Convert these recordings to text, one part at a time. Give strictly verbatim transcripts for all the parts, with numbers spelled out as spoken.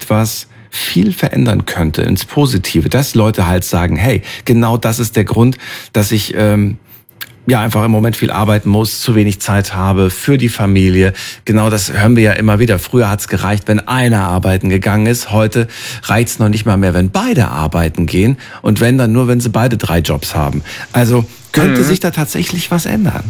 etwas viel verändern könnte ins Positive, dass Leute halt sagen, hey, genau das ist der Grund, dass ich ähm, ja einfach im Moment viel arbeiten muss, zu wenig Zeit habe für die Familie. Genau das hören wir ja immer wieder. Früher hat's gereicht, wenn einer arbeiten gegangen ist. Heute reicht's noch nicht mal mehr, wenn beide arbeiten gehen. Und wenn, dann nur, wenn sie beide drei Jobs haben. Also könnte mhm. sich da tatsächlich was ändern?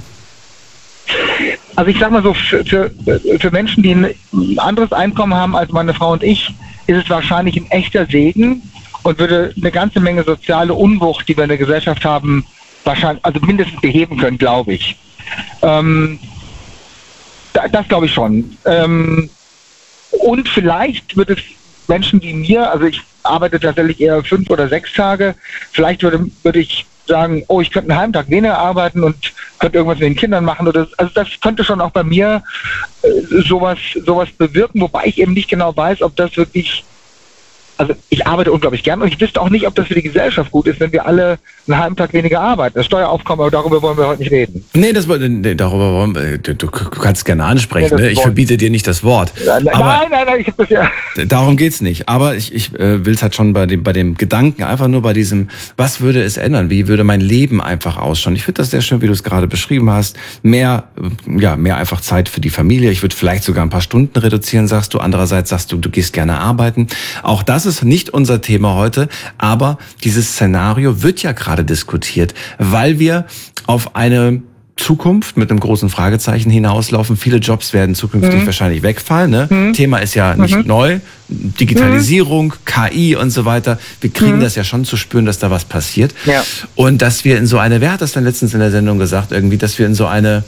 Also ich sag mal so, für, für, für Menschen, die ein anderes Einkommen haben als meine Frau und ich, ist es wahrscheinlich ein echter Segen und würde eine ganze Menge soziale Unwucht, die wir in der Gesellschaft haben, wahrscheinlich, also mindestens beheben können, glaube ich. Ähm, das das glaube ich schon. Ähm, und vielleicht wird es Menschen wie mir, also ich arbeite tatsächlich eher fünf oder sechs Tage, vielleicht würde, würde ich sagen, oh, ich könnte einen halben weniger arbeiten und könnte irgendwas mit den Kindern machen. Oder, also das könnte schon auch bei mir äh, sowas, sowas bewirken, wobei ich eben nicht genau weiß, ob das wirklich, also ich arbeite unglaublich gern und ich wüsste auch nicht, ob das für die Gesellschaft gut ist, wenn wir alle einen halben Tag weniger arbeiten. Das Steueraufkommen, aber darüber wollen wir heute nicht reden. Nee, das, nee darüber wollen wir, du, du kannst gerne ansprechen, nee, ne? Ich verbiete dir nicht das Wort. Nein, aber nein, nein, nein, ich hab das ja. Darum geht's nicht. Aber ich, ich äh, will es halt schon bei dem, bei dem Gedanken, einfach nur bei diesem, was würde es ändern? Wie würde mein Leben einfach ausschauen? Ich finde das sehr schön, wie du es gerade beschrieben hast. Mehr, ja, mehr einfach Zeit für die Familie. Ich würde vielleicht sogar ein paar Stunden reduzieren, sagst du. Andererseits sagst du, du gehst gerne arbeiten. Auch das ist nicht unser Thema heute, aber dieses Szenario wird ja gerade diskutiert, weil wir auf eine Zukunft mit einem großen Fragezeichen hinauslaufen. Viele Jobs werden zukünftig mhm. wahrscheinlich wegfallen. Ne? Mhm. Thema ist ja nicht mhm. neu. Digitalisierung, mhm. K I und so weiter. Wir kriegen mhm. das ja schon zu spüren, dass da was passiert. Ja. Und dass wir in so eine, wer hat das denn letztens in der Sendung gesagt, irgendwie, dass wir in so eine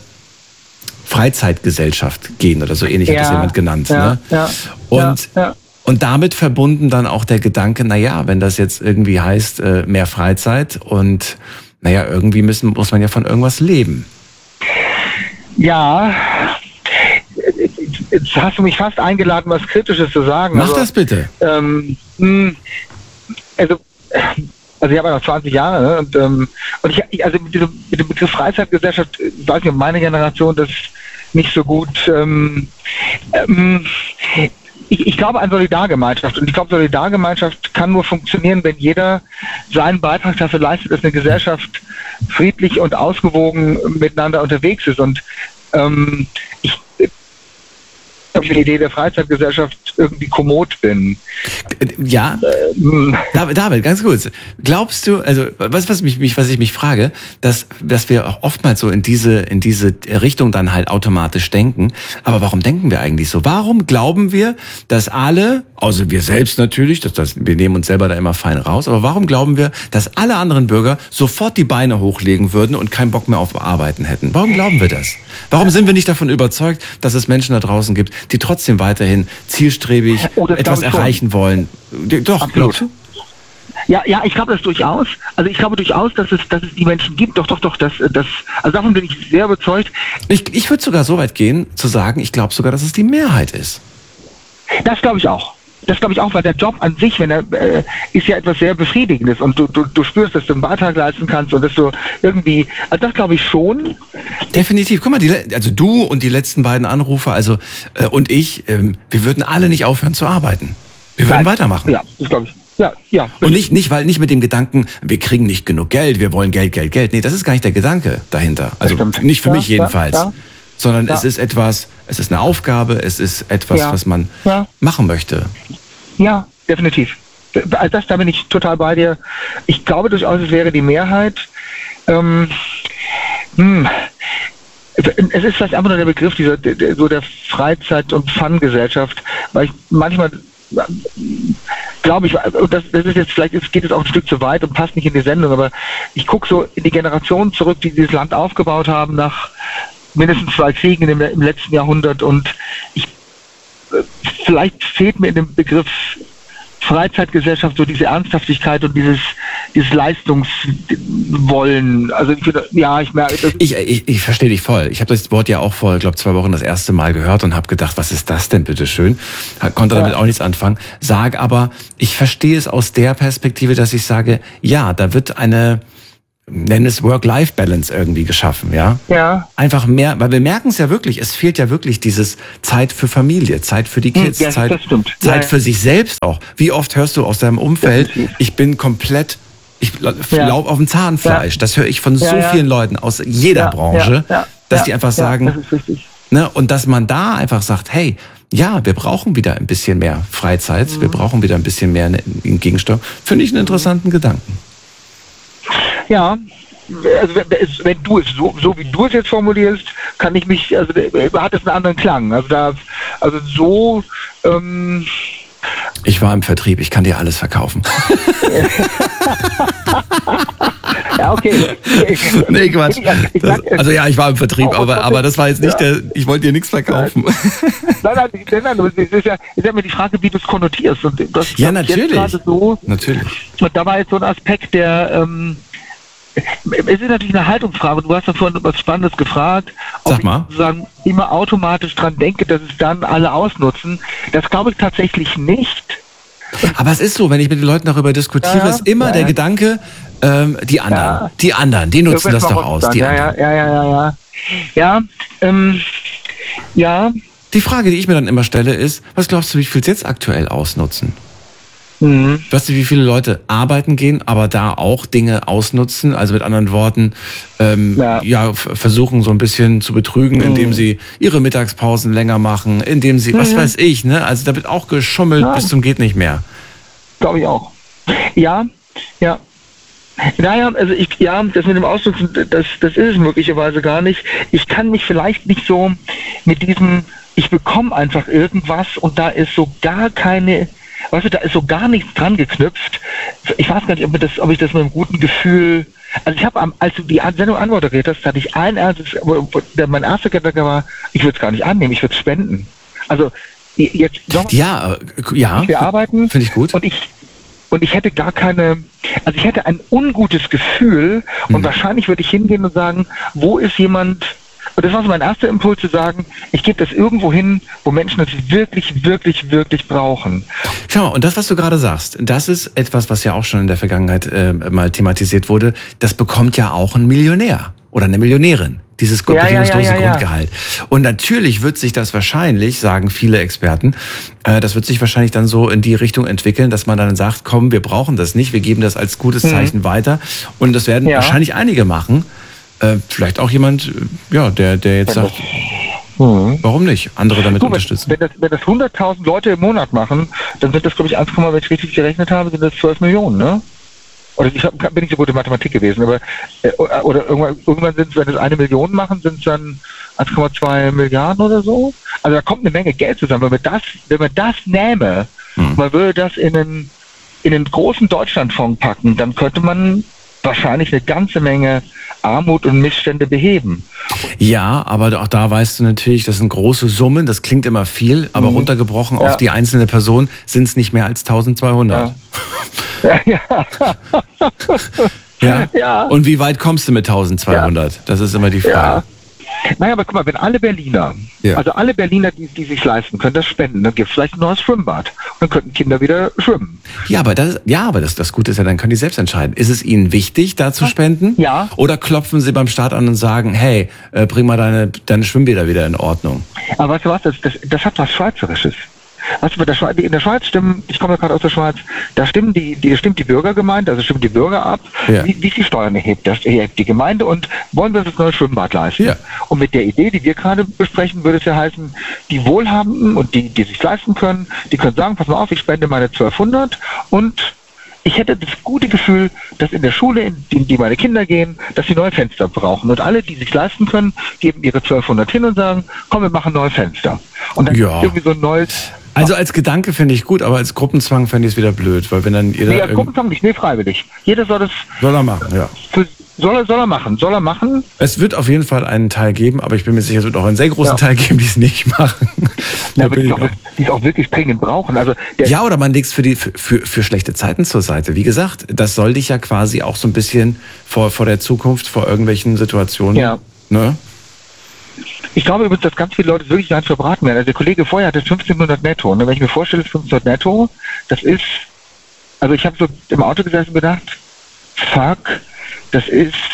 Freizeitgesellschaft gehen oder so ähnlich, ja. hat das jemand genannt. Ja. Ne? Ja. Und ja. Ja. Und damit verbunden dann auch der Gedanke, na ja, wenn das jetzt irgendwie heißt, äh, mehr Freizeit und naja, irgendwie müssen, muss man ja von irgendwas leben. Ja, jetzt hast du mich fast eingeladen, was Kritisches zu sagen. Mach also, das bitte. Ähm, also, also ich habe ja noch zwanzig Jahre, ne? und, ähm, und ich, also mit, diesem, mit dem Begriff Freizeitgesellschaft, ich weiß nicht, ob meine Generation das nicht so gut ähm, ähm, Ich, ich glaube an Solidargemeinschaft und ich glaube, Solidargemeinschaft kann nur funktionieren, wenn jeder seinen Beitrag dafür leistet, dass eine Gesellschaft friedlich und ausgewogen miteinander unterwegs ist. Und ähm, ich auf die Idee der Freizeitgesellschaft irgendwie kommod bin. Ja, ähm. David, David, ganz kurz. Glaubst du, also was, was, mich, was ich mich frage, dass, dass wir auch oftmals so in diese, in diese Richtung dann halt automatisch denken. Aber warum denken wir eigentlich so? Warum glauben wir, dass alle, außer wir selbst natürlich, dass das, wir nehmen uns selber da immer fein raus, aber warum glauben wir, dass alle anderen Bürger sofort die Beine hochlegen würden und keinen Bock mehr auf Arbeiten hätten? Warum glauben wir das? Warum sind wir nicht davon überzeugt, dass es Menschen da draußen gibt, die trotzdem weiterhin zielstrebig oh, etwas erreichen wollen? Doch, glaubst du? Ja, ja, ich glaube das durchaus. Also ich glaube durchaus, dass es, dass es die Menschen gibt. Doch, doch, doch. Das, das, also davon bin ich sehr überzeugt. Ich, ich würde sogar so weit gehen, zu sagen, ich glaube sogar, dass es die Mehrheit ist. Das glaube ich auch. Das glaube ich auch, weil der Job an sich, wenn er äh, ist ja etwas sehr Befriedigendes und du, du, du spürst, dass du einen Beitrag leisten kannst und dass du irgendwie, also das glaube ich schon. Definitiv. Guck mal, die, also du und die letzten beiden Anrufer, also äh, und ich, ähm, wir würden alle nicht aufhören zu arbeiten. Wir würden Nein. weitermachen. Ja, das glaube ich. Ja, ja. Und nicht, nicht, weil nicht mit dem Gedanken, wir kriegen nicht genug Geld, wir wollen Geld, Geld, Geld. Nee, das ist gar nicht der Gedanke dahinter. Also nicht für ja, mich jedenfalls. Ja, ja. Sondern ja. es ist etwas, es ist eine Aufgabe, es ist etwas, ja. was man ja. machen möchte. Ja, definitiv. Also das, da bin ich total bei dir. Ich glaube durchaus, es wäre die Mehrheit. Ähm, hm. Es ist vielleicht einfach nur der Begriff dieser, der, so der Freizeit- und Fun-Gesellschaft, weil ich manchmal glaube ich, das, das ist jetzt vielleicht jetzt geht es auch ein Stück zu weit und passt nicht in die Sendung, aber ich gucke so in die Generationen zurück, die dieses Land aufgebaut haben nach mindestens zwei Kriegen im, im letzten Jahrhundert und ich, vielleicht fehlt mir in dem Begriff Freizeitgesellschaft so diese Ernsthaftigkeit und dieses, dieses Leistungswollen. Also ich würde, ja, ich merke... Das ich, ich, ich verstehe dich voll. Ich habe das Wort ja auch vor, ich glaube, zwei Wochen das erste Mal gehört und habe gedacht, was ist das denn, bitteschön? Konnte damit ja. auch nichts anfangen. Sag aber, ich verstehe es aus der Perspektive, dass ich sage, ja, da wird eine... nenn es Work-Life-Balance irgendwie geschaffen, ja? Ja. Einfach mehr, weil wir merken es ja wirklich, es fehlt ja wirklich dieses Zeit für Familie, Zeit für die Kids, ja, Zeit, das stimmt. Zeit ja, für sich selbst auch. Wie oft hörst du aus deinem Umfeld, ich bin komplett, ich ja. laufe auf dem Zahnfleisch. Ja. Das höre ich von so ja, ja. vielen Leuten aus jeder ja, Branche, ja, ja, dass ja, die einfach ja, sagen, das ist richtig. Ne, und dass man da einfach sagt, hey, ja, wir brauchen wieder ein bisschen mehr Freizeit, mhm. wir brauchen wieder ein bisschen mehr einen Gegensteuer, finde ich einen interessanten Gedanken. Ja, also wenn, wenn du es so, so wie du es jetzt formulierst, kann ich mich, also hat es einen anderen Klang. Also da, also so. Ähm ich war im Vertrieb, ich kann dir alles verkaufen. Ja, okay. Nee, Quatsch. Das, also ja, ich war im Vertrieb, aber, aber das war jetzt nicht ja. der, ich wollte dir nichts verkaufen. Nein, nein, nein, nein, nein es ist ja, ist ja immer die Frage, wie du es konnotierst. Und das ja, natürlich. Jetzt so, natürlich. Und da war jetzt so ein Aspekt, der, ähm, es ist natürlich eine Haltungsfrage. Du hast ja vorhin was Spannendes gefragt, ob Sag mal. ich sozusagen immer automatisch dran denke, dass es dann alle ausnutzen. Das glaube ich tatsächlich nicht. Aber es ist so, wenn ich mit den Leuten darüber diskutiere, ja, ist immer ja. der Gedanke, ähm, die anderen, ja. die anderen, die nutzen das doch aus. Die ja, ja, ja, ja, ja. Ja, ähm, ja. Die Frage, die ich mir dann immer stelle, ist, was glaubst du, wie viel es jetzt aktuell ausnutzen? Mhm. Weißt du, wie viele Leute arbeiten gehen, aber da auch Dinge ausnutzen? Also mit anderen Worten, ähm, ja. ja, versuchen so ein bisschen zu betrügen, mhm. indem sie ihre Mittagspausen länger machen, indem sie, mhm. was weiß ich, ne? Also da wird auch geschummelt ja. bis zum geht nicht mehr. Glaube ich auch. Ja, ja. Naja, also ich, ja, das mit dem Ausnutzen, das, das ist es möglicherweise gar nicht. Ich kann mich vielleicht nicht so mit diesem, ich bekomme einfach irgendwas und da ist so gar keine, weißt du, da ist so gar nichts dran geknüpft. Ich weiß gar nicht, ob, mir das, ob ich das mit einem guten Gefühl, also ich habe, als du die Sendung anmoderiert hast, hatte ich ein ernstes, mein erster Gedanke war, ich würde es gar nicht annehmen, ich würde es spenden. Also jetzt noch, ja, ja, wir arbeiten, finde ich gut. Und ich Und ich hätte gar keine, also ich hätte ein ungutes Gefühl und hm. wahrscheinlich würde ich hingehen und sagen, wo ist jemand, und das war so mein erster Impuls zu sagen, ich gebe das irgendwo hin, wo Menschen das wirklich, wirklich, wirklich brauchen. Schau mal, und das, was du gerade sagst, das ist etwas, was ja auch schon in der Vergangenheit äh, mal thematisiert wurde, das bekommt ja auch ein Millionär oder eine Millionärin. Dieses ja, bedingungslose ja, ja, ja, Grundgehalt. Und natürlich wird sich das wahrscheinlich, sagen viele Experten, äh, das wird sich wahrscheinlich dann so in die Richtung entwickeln, dass man dann sagt, komm, wir brauchen das nicht, wir geben das als gutes Zeichen mhm. weiter. Und das werden ja. wahrscheinlich einige machen. Äh, vielleicht auch jemand, ja, der, der jetzt sagt, mhm. warum nicht? Andere damit du, unterstützen. Wenn das, wenn das hunderttausend Leute im Monat machen, dann sind das, glaube ich, eins, wenn ich richtig gerechnet habe, sind das zwölf Millionen, ne? Oder ich hab, bin nicht so gut in Mathematik gewesen, aber äh, oder irgendwann, irgendwann sind es, wenn es eine Million machen, sind es dann eins Komma zwei Milliarden oder so. Also da kommt eine Menge Geld zusammen. Wenn man das, wenn man das nähme, hm. man würde das in einen, in einen großen Deutschlandfonds packen, dann könnte man wahrscheinlich eine ganze Menge Armut und Missstände beheben. Ja, aber auch da weißt du natürlich, das sind große Summen, das klingt immer viel, aber mhm. runtergebrochen ja. auf die einzelne Person sind es nicht mehr als eintausendzweihundert. Ja. Ja. ja. ja. Und wie weit kommst du mit eintausendzweihundert? Ja. Das ist immer die Frage. Ja. Naja, aber guck mal, wenn alle Berliner, ja. also alle Berliner, die, die sich leisten können, das spenden, dann gibt es vielleicht ein neues Schwimmbad. Und dann könnten Kinder wieder schwimmen. Ja, aber das, ja, aber das, das Gute ist ja, dann können die selbst entscheiden. Ist es ihnen wichtig, da zu spenden? Ja. Oder klopfen sie beim Staat an und sagen, hey, äh, bring mal deine, deine Schwimmbäder wieder in Ordnung? Aber weißt du was, das, das, das hat was Schweizerisches. Weißt du, in der Schweiz stimmen, ich komme ja gerade aus der Schweiz, da stimmen die, die stimmt die Bürgergemeinde, also stimmt die Bürger ab, ja. wie, wie viel Steuern erhebt, das erhebt die Gemeinde und wollen wir das neue Schwimmbad leisten. Ja. Und mit der Idee, die wir gerade besprechen, würde es ja heißen, die Wohlhabenden und die, die sich leisten können, die können sagen, pass mal auf, ich spende meine zwölfhundert und ich hätte das gute Gefühl, dass in der Schule, in die, die meine Kinder gehen, dass sie neue Fenster brauchen. Und alle, die sich leisten können, geben ihre zwölfhundert hin und sagen, komm, wir machen neue Fenster. Und dann ja. ist irgendwie so ein neues... Also als Gedanke finde ich gut, aber als Gruppenzwang fände ich es wieder blöd, weil wenn dann jeder... Nee, als Gruppenzwang nicht, nee, freiwillig. Jeder soll das... Soll er machen, ja. Für, soll, er, soll er machen, soll er machen. Es wird auf jeden Fall einen Teil geben, aber ich bin mir sicher, es wird auch einen sehr großen ja. Teil geben, die es nicht machen. Ja, aber die, auch, die es auch wirklich dringend brauchen. Also ja, oder man legt es für, die, für, für, für schlechte Zeiten zur Seite. Wie gesagt, das soll dich ja quasi auch so ein bisschen vor, vor der Zukunft, vor irgendwelchen Situationen... Ja. Ne? Ich glaube übrigens, dass ganz viele Leute wirklich gar nicht verbraten werden. Also der Kollege vorher hatte fünfzehnhundert netto. Und wenn ich mir vorstelle, fünfzehnhundert netto, das ist, also ich habe so im Auto gesessen und gedacht, fuck, das ist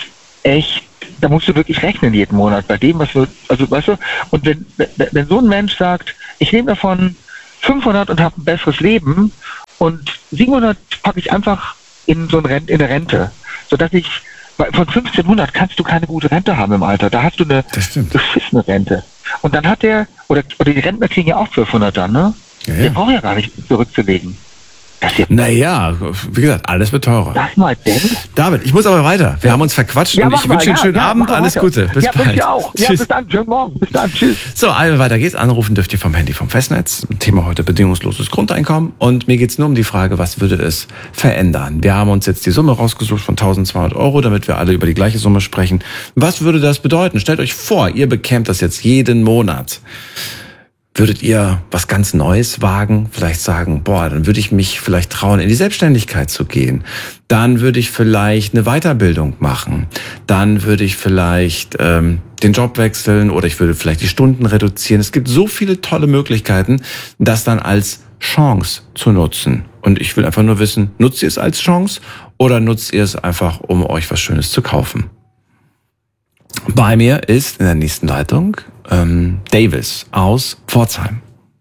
echt, da musst du wirklich rechnen jeden Monat bei dem, was du, also weißt du, und wenn, wenn, wenn so ein Mensch sagt, ich nehme davon fünfhundert und habe ein besseres Leben und siebenhundert packe ich einfach in so ein Rent, in eine Rente, sodass ich, von fünfzehnhundert kannst du keine gute Rente haben im Alter, da hast du eine beschissene Rente. Und dann hat der, oder, oder die Rentner kriegen ja auch zwölfhundert dann, ne? Ja, ja. Der braucht ja gar nicht zurückzulegen. Naja, wie gesagt, alles wird teurer. Das mal denken. David, ich muss aber weiter. Wir ja. haben uns verquatscht ja, und ich wünsche dir einen schönen ja, Abend. Alles weiter. Gute. Bis ja, bald. Ja, auch. Ja, bis dann. Schönen Morgen. Bis dann. Tschüss. So, also weiter geht's. Anrufen dürft ihr vom Handy vom Festnetz. Thema heute bedingungsloses Grundeinkommen. Und mir geht's nur um die Frage, was würde es verändern? Wir haben uns jetzt die Summe rausgesucht von eintausendzweihundert Euro, damit wir alle über die gleiche Summe sprechen. Was würde das bedeuten? Stellt euch vor, ihr bekämt das jetzt jeden Monat. Würdet ihr was ganz Neues wagen? Vielleicht sagen, boah, dann würde ich mich vielleicht trauen, in die Selbstständigkeit zu gehen. Dann würde ich vielleicht eine Weiterbildung machen. Dann würde ich vielleicht ähm, den Job wechseln oder ich würde vielleicht die Stunden reduzieren. Es gibt so viele tolle Möglichkeiten, das dann als Chance zu nutzen. Und ich will einfach nur wissen, nutzt ihr es als Chance oder nutzt ihr es einfach, um euch was Schönes zu kaufen? Bei mir ist in der nächsten Leitung ähm, Davis aus Pforzheim.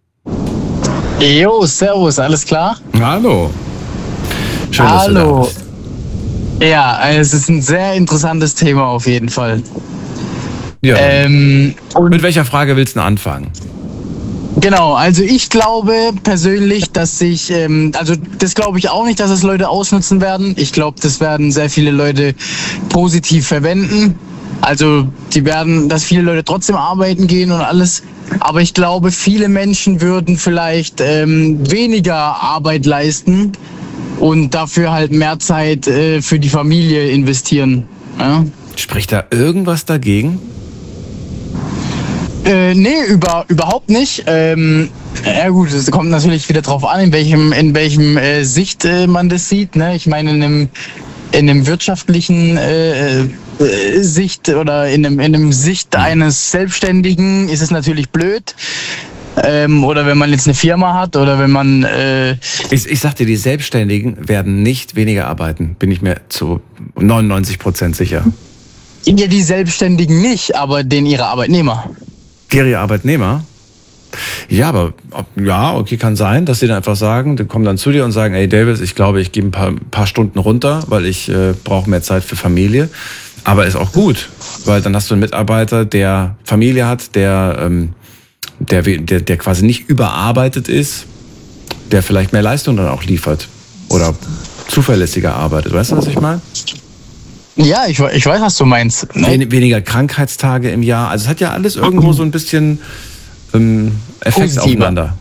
Jo, servus, alles klar? Hallo. Schön, Hallo. dass du da bist. Ja, es ist ein sehr interessantes Thema auf jeden Fall. Ja. Ähm, und Mit welcher Frage willst du denn anfangen? Genau, also ich glaube persönlich, dass sich, ähm, also das glaube ich auch nicht, dass es Leute ausnutzen werden. Ich glaube, das werden sehr viele Leute positiv verwenden. Also die werden, dass viele Leute trotzdem arbeiten gehen und alles. Aber ich glaube, viele Menschen würden vielleicht ähm, weniger Arbeit leisten und dafür halt mehr Zeit äh, für die Familie investieren. Ja? Spricht da irgendwas dagegen? Äh, nee, über, überhaupt nicht. Ähm, ja gut, es kommt natürlich wieder drauf an, in welchem, in welchem äh, Sicht äh, man das sieht. Ne? Ich meine, in einem, in einem wirtschaftlichen äh, äh, Sicht oder in einem, in einem Sicht eines Selbstständigen ist es natürlich blöd. Ähm, oder wenn man jetzt eine Firma hat oder wenn man... Äh ich, ich sag dir, die Selbstständigen werden nicht weniger arbeiten, bin ich mir zu neunundneunzig Prozent sicher. Ja, die Selbstständigen nicht, aber den ihre Arbeitnehmer. Ihre Arbeitnehmer? Ja, aber ja, okay, kann sein, dass sie dann einfach sagen, die kommen dann zu dir und sagen, ey Davis, ich glaube, ich gebe ein paar, paar Stunden runter, weil ich äh, brauche mehr Zeit für Familie. Aber ist auch gut, weil dann hast du einen Mitarbeiter, der Familie hat, der, ähm, der, der, der quasi nicht überarbeitet ist, der vielleicht mehr Leistung dann auch liefert oder zuverlässiger arbeitet. Weißt du, was ich meine? Ja, ich, ich weiß, was du meinst. Ne? Wen, weniger Krankheitstage im Jahr. Also es hat ja alles irgendwo so ein bisschen ähm, Effekt aufeinander.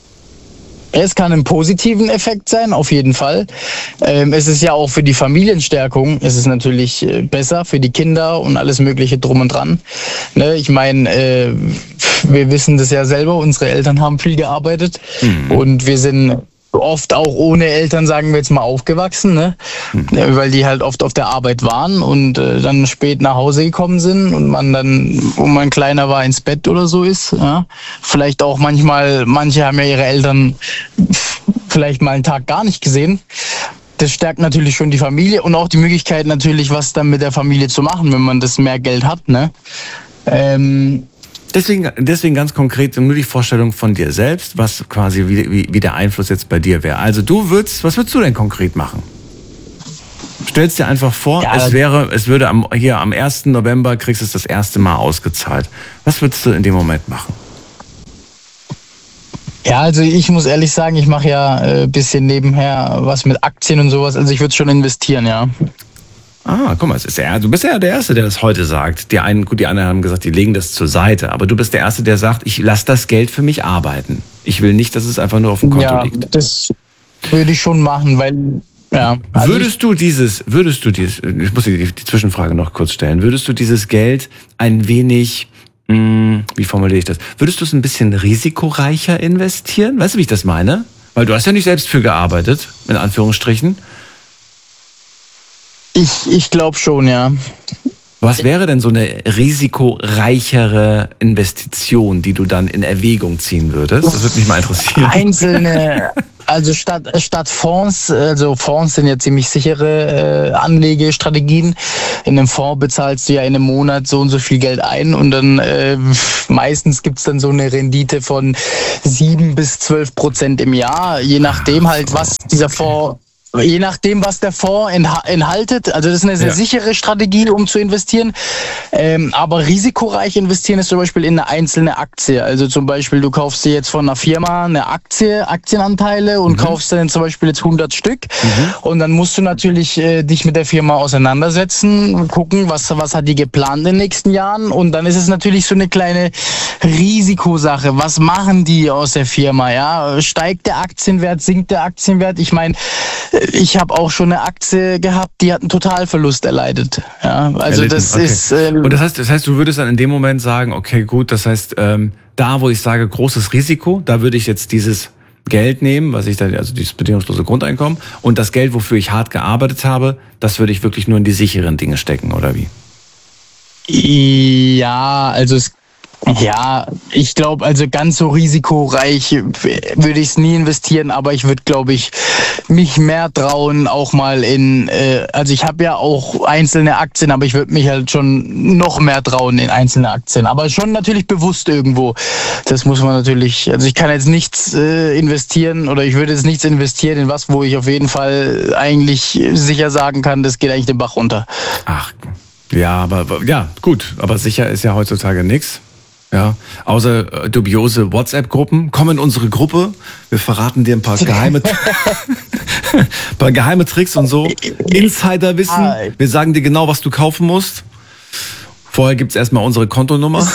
Es kann einen positiven Effekt sein, auf jeden Fall. Ähm, es ist ja auch für die Familienstärkung, es ist natürlich äh, besser für die Kinder und alles Mögliche drum und dran. Ne? Ich meine, äh, wir wissen das ja selber, unsere Eltern haben viel gearbeitet mhm. und wir sind oft auch ohne Eltern, sagen wir jetzt mal, aufgewachsen, ne? Mhm. Weil die halt oft auf der Arbeit waren und äh, dann spät nach Hause gekommen sind und man dann, wo man kleiner war, ins Bett oder so ist. Ja? Vielleicht auch manchmal, manche haben ja ihre Eltern vielleicht mal einen Tag gar nicht gesehen. Das stärkt natürlich schon die Familie und auch die Möglichkeit natürlich, was dann mit der Familie zu machen, wenn man das mehr Geld hat, ne? Ähm, Deswegen, deswegen ganz konkret nur die Vorstellung von dir selbst, was quasi wie, wie, wie der Einfluss jetzt bei dir wäre. Also du würdest, was würdest du denn konkret machen? Stellst dir einfach vor, ja, es wäre, es würde am, hier am ersten November kriegst du es das erste Mal ausgezahlt. Was würdest du in dem Moment machen? Ja, also ich muss ehrlich sagen, ich mache ja ein äh, bisschen nebenher was mit Aktien und sowas. Also ich würde schon investieren, ja. Ah, guck mal, es ist ja, du bist ja der Erste, der das heute sagt. Die einen, gut, die anderen haben gesagt, die legen das zur Seite. Aber du bist der Erste, der sagt, ich lasse das Geld für mich arbeiten. Ich will nicht, dass es einfach nur auf dem Konto ja, liegt. Ja, das würde ich schon machen, weil, ja. Also würdest du dieses, würdest du dieses, ich muss die, die Zwischenfrage noch kurz stellen, würdest du dieses Geld ein wenig, mh, wie formuliere ich das? Würdest du es ein bisschen risikoreicher investieren? Weißt du, wie ich das meine? Weil du hast ja nicht selbst für gearbeitet, in Anführungsstrichen. Ich, ich glaube schon, ja. Was wäre denn so eine risikoreichere Investition, die du dann in Erwägung ziehen würdest? Das würde mich mal interessieren. Einzelne, also statt, statt Fonds, also Fonds sind ja ziemlich sichere äh, Anlegestrategien. In einem Fonds bezahlst du ja in einem Monat so und so viel Geld ein und dann äh, meistens gibt's dann so eine Rendite von sieben bis zwölf Prozent im Jahr, je nachdem halt, was dieser Fonds Je nachdem, was der Fonds enthaltet. Also das ist eine sehr ja. sichere Strategie, um zu investieren. Ähm, aber risikoreich investieren ist zum Beispiel in eine einzelne Aktie. Also zum Beispiel, du kaufst dir jetzt von einer Firma eine Aktie, Aktienanteile und mhm. kaufst dann zum Beispiel jetzt hundert Stück. Mhm. Und dann musst du natürlich äh, dich mit der Firma auseinandersetzen, gucken, was, was hat die geplant in den nächsten Jahren. Und dann ist es natürlich so eine kleine Risikosache. Was machen die aus der Firma? Ja, steigt der Aktienwert, sinkt der Aktienwert? Ich meine, ich habe auch schon eine Aktie gehabt, die hat einen Totalverlust erleidet. Ja, also erlitten. Das okay. ist. Ähm, Und das heißt, das heißt, du würdest dann in dem Moment sagen, okay, gut, das heißt, ähm, da, wo ich sage, großes Risiko, da würde ich jetzt dieses Geld nehmen, was ich da, also dieses bedingungslose Grundeinkommen, und das Geld, wofür ich hart gearbeitet habe, das würde ich wirklich nur in die sicheren Dinge stecken, oder wie? Ja, also es Ja, ich glaube, also ganz so risikoreich würde ich es nie investieren, aber ich würde, glaube ich, mich mehr trauen, auch mal in, äh, also ich habe ja auch einzelne Aktien, aber ich würde mich halt schon noch mehr trauen in einzelne Aktien, aber schon natürlich bewusst irgendwo. Das muss man natürlich, also ich kann jetzt nichts äh, investieren oder ich würde jetzt nichts investieren in was, wo ich auf jeden Fall eigentlich sicher sagen kann, das geht eigentlich den Bach runter. Ach, ja, aber ja, gut, aber sicher ist ja heutzutage nichts. Ja, außer äh, dubiose WhatsApp-Gruppen. Komm in unsere Gruppe. Wir verraten dir ein paar geheime, paar geheime Tricks und so. Insiderwissen. Wir sagen dir genau, was du kaufen musst. Vorher gibt's erstmal unsere Kontonummer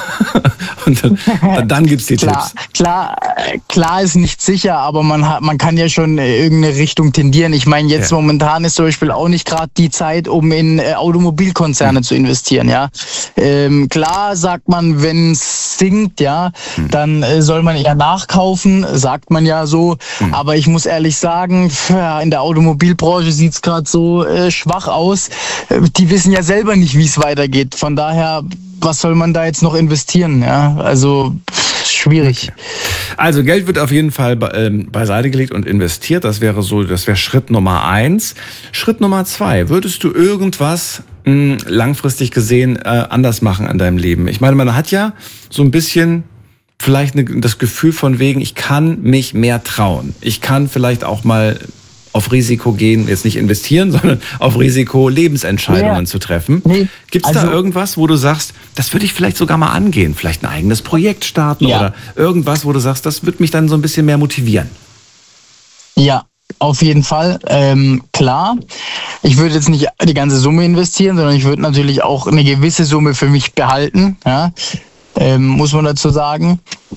und dann, dann, dann gibt's die klar, Tipps. Klar, klar ist nicht sicher, aber man hat, man kann ja schon irgendeine Richtung tendieren. Ich meine, jetzt ja. momentan ist zum Beispiel auch nicht gerade die Zeit, um in äh, Automobilkonzerne mhm. zu investieren. Ja, ähm, klar sagt man, wenn es sinkt, ja, mhm. dann äh, soll man eher nachkaufen, sagt man ja so. Mhm. Aber ich muss ehrlich sagen, ja, in der Automobilbranche sieht's gerade so äh, schwach aus. Äh, die wissen ja selber nicht, wie es weitergeht. Von daher, was soll man da jetzt noch investieren? Ja, also schwierig. Also Geld wird auf jeden Fall be- ähm, beiseite gelegt und investiert. Das wäre so, das wäre Schritt Nummer eins. Schritt Nummer zwei: Würdest du irgendwas mh, langfristig gesehen äh, anders machen an deinem Leben? Ich meine, man hat ja so ein bisschen vielleicht ne, das Gefühl von wegen, ich kann mich mehr trauen. Ich kann vielleicht auch mal auf Risiko gehen, jetzt nicht investieren, sondern auf Risiko Lebensentscheidungen ja. zu treffen. Nee. Gibt es also, da irgendwas, wo du sagst, das würde ich vielleicht sogar mal angehen, vielleicht ein eigenes Projekt starten ja. oder irgendwas, wo du sagst, das wird mich dann so ein bisschen mehr motivieren? Ja, auf jeden Fall. Ähm, klar, ich würde jetzt nicht die ganze Summe investieren, sondern ich würde natürlich auch eine gewisse Summe für mich behalten, ja? ähm, muss man dazu sagen.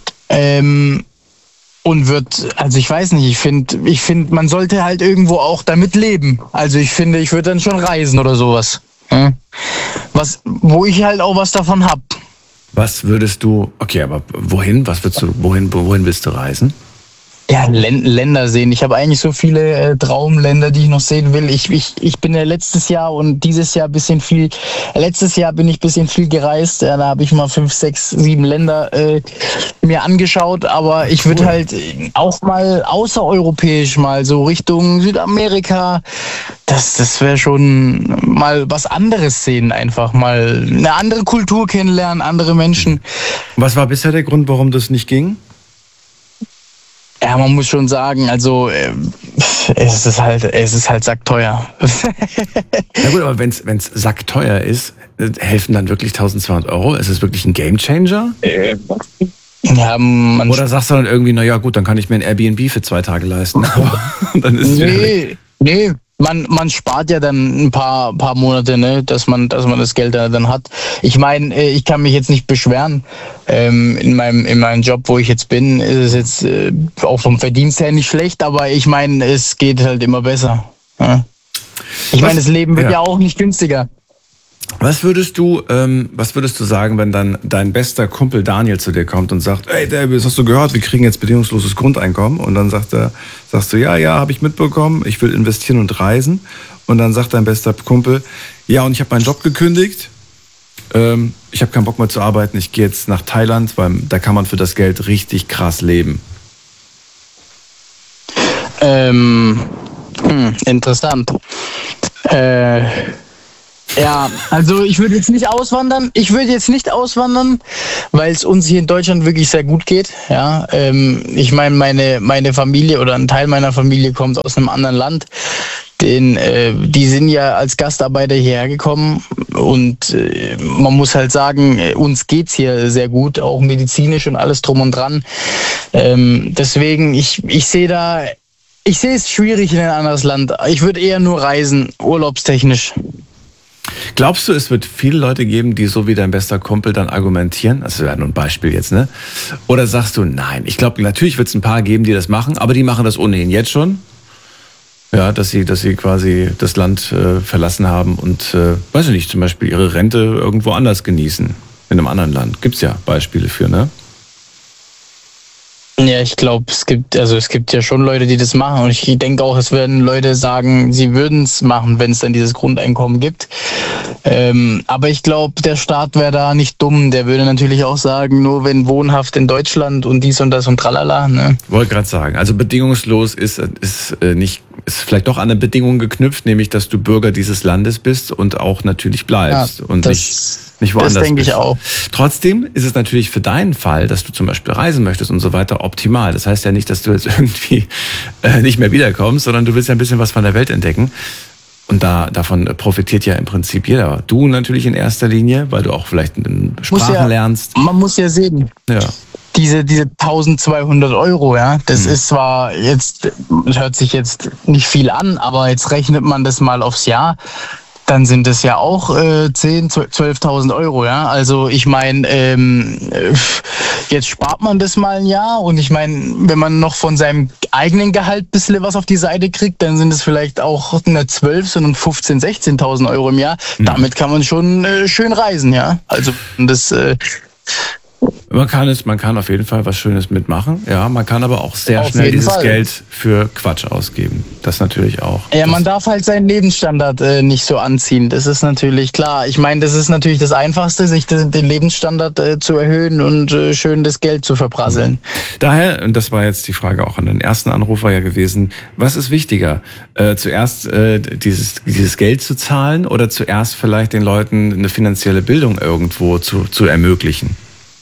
Ähm, Und wird, also ich weiß nicht, ich finde, ich finde, man sollte halt irgendwo auch damit leben. Also ich finde, ich würde dann schon reisen oder sowas. Ja? Was, wo ich halt auch was davon hab. Was würdest du, okay, aber wohin? Was würdest du, wohin, wohin willst du reisen? Ja, Länder sehen. Ich habe eigentlich so viele äh, Traumländer, die ich noch sehen will. Ich, ich, ich bin ja letztes Jahr und dieses Jahr ein bisschen viel, letztes Jahr bin ich ein bisschen viel gereist. Ja, da habe ich mal fünf, sechs, sieben Länder äh, mir angeschaut. Aber ich würde cool. halt auch mal außereuropäisch mal so Richtung Südamerika. Das, das wäre schon mal was anderes sehen, einfach mal eine andere Kultur kennenlernen, andere Menschen. Was war bisher der Grund, warum das nicht ging? Ja, man muss schon sagen, also äh, es ist halt, es ist halt sackteuer. Na gut, aber wenn es sackteuer ist, helfen dann wirklich eintausendzweihundert Euro? Ist es wirklich ein Gamechanger? Äh, ja, man Oder sagst du dann irgendwie, na ja gut, dann kann ich mir ein Airbnb für zwei Tage leisten. dann ist nee, nee. Man, man spart ja dann ein paar, paar Monate, ne, dass man, dass man das Geld dann hat. Ich meine, ich kann mich jetzt nicht beschweren. Ähm, in meinem, in meinem Job, wo ich jetzt bin, ist es jetzt äh, auch vom Verdienst her nicht schlecht, aber ich meine, es geht halt immer besser. Ja. Ich meine, das Leben wird ja. ja auch nicht günstiger. Was würdest du, ähm, was würdest du sagen, wenn dann dein bester Kumpel Daniel zu dir kommt und sagt, ey, David, hast du gehört, wir kriegen jetzt bedingungsloses Grundeinkommen? Und dann sagt er, sagst du, ja, ja, habe ich mitbekommen, ich will investieren und reisen. Und dann sagt dein bester Kumpel, ja, und ich habe meinen Job gekündigt ähm, ich habe keinen Bock mehr zu arbeiten, ich gehe jetzt nach Thailand, weil da kann man für das Geld richtig krass leben? Ähm, hm, interessant. Äh, ja, also ich würde jetzt nicht auswandern. Ich würde jetzt nicht auswandern, weil es uns hier in Deutschland wirklich sehr gut geht. Ja, ähm, ich meine, meine meine Familie oder ein Teil meiner Familie kommt aus einem anderen Land. Den, äh, die sind ja als Gastarbeiter hierher gekommen und äh, man muss halt sagen, uns geht's hier sehr gut, auch medizinisch und alles drum und dran. Ähm, deswegen, ich ich sehe da Ich sehe es schwierig in ein anderes Land. Ich würde eher nur reisen, urlaubstechnisch. Glaubst du, es wird viele Leute geben, die so wie dein bester Kumpel dann argumentieren? Das wäre nur ein Beispiel jetzt, ne? Oder sagst du, nein, ich glaube, natürlich wird es ein paar geben, die das machen, aber die machen das ohnehin jetzt schon. Ja, dass sie, dass sie quasi das Land äh, verlassen haben und, äh, weiß ich nicht, zum Beispiel ihre Rente irgendwo anders genießen. In einem anderen Land. Gibt's ja Beispiele für, ne? Ja, ich glaube, es gibt, also es gibt ja schon Leute, die das machen und ich denke auch, es werden Leute sagen, sie würden es machen, wenn es dann dieses Grundeinkommen gibt. Ähm, aber ich glaube, der Staat wäre da nicht dumm. Der würde natürlich auch sagen, nur wenn wohnhaft in Deutschland und dies und das und tralala. Ne? Wollte gerade sagen, also bedingungslos ist, ist äh, nicht, ist vielleicht doch an eine Bedingung geknüpft, nämlich, dass du Bürger dieses Landes bist und auch natürlich bleibst ja, und das, nicht, nicht woanders das denke bist. ich auch. Trotzdem ist es natürlich für deinen Fall, dass du zum Beispiel reisen möchtest und so weiter, optimal. Das heißt ja nicht, dass du jetzt irgendwie äh, nicht mehr wiederkommst, sondern du willst ja ein bisschen was von der Welt entdecken. Und da, davon profitiert ja im Prinzip jeder. Du natürlich in erster Linie, weil du auch vielleicht Sprachen ja, lernst. Man muss ja sehen. Ja. Diese, diese tausendzweihundert Euro, ja, das mhm. ist zwar jetzt, das hört sich jetzt nicht viel an, aber jetzt rechnet man das mal aufs Jahr, dann sind es ja auch äh, zehntausend, zwölftausend Euro, ja. Also ich meine, ähm, jetzt spart man das mal ein Jahr und ich meine, wenn man noch von seinem eigenen Gehalt ein bisschen was auf die Seite kriegt, dann sind es vielleicht auch nicht zwölf, sondern fünfzehntausend, sechzehntausend Euro im Jahr. Mhm. Damit kann man schon äh, schön reisen, ja. Also das äh, Man kann es, man kann auf jeden Fall was Schönes mitmachen. Ja, man kann aber auch sehr auf schnell dieses Fall. Geld für Quatsch ausgeben. Das natürlich auch. Ja, das man darf halt seinen Lebensstandard äh, nicht so anziehen. Das ist natürlich klar. Ich meine, das ist natürlich das Einfachste, sich den, den Lebensstandard äh, zu erhöhen und äh, schön das Geld zu verprasseln. Daher, und das war jetzt die Frage auch an den ersten Anrufer ja gewesen, was ist wichtiger? Äh, zuerst äh, dieses, dieses Geld zu zahlen oder zuerst vielleicht den Leuten eine finanzielle Bildung irgendwo zu, zu ermöglichen?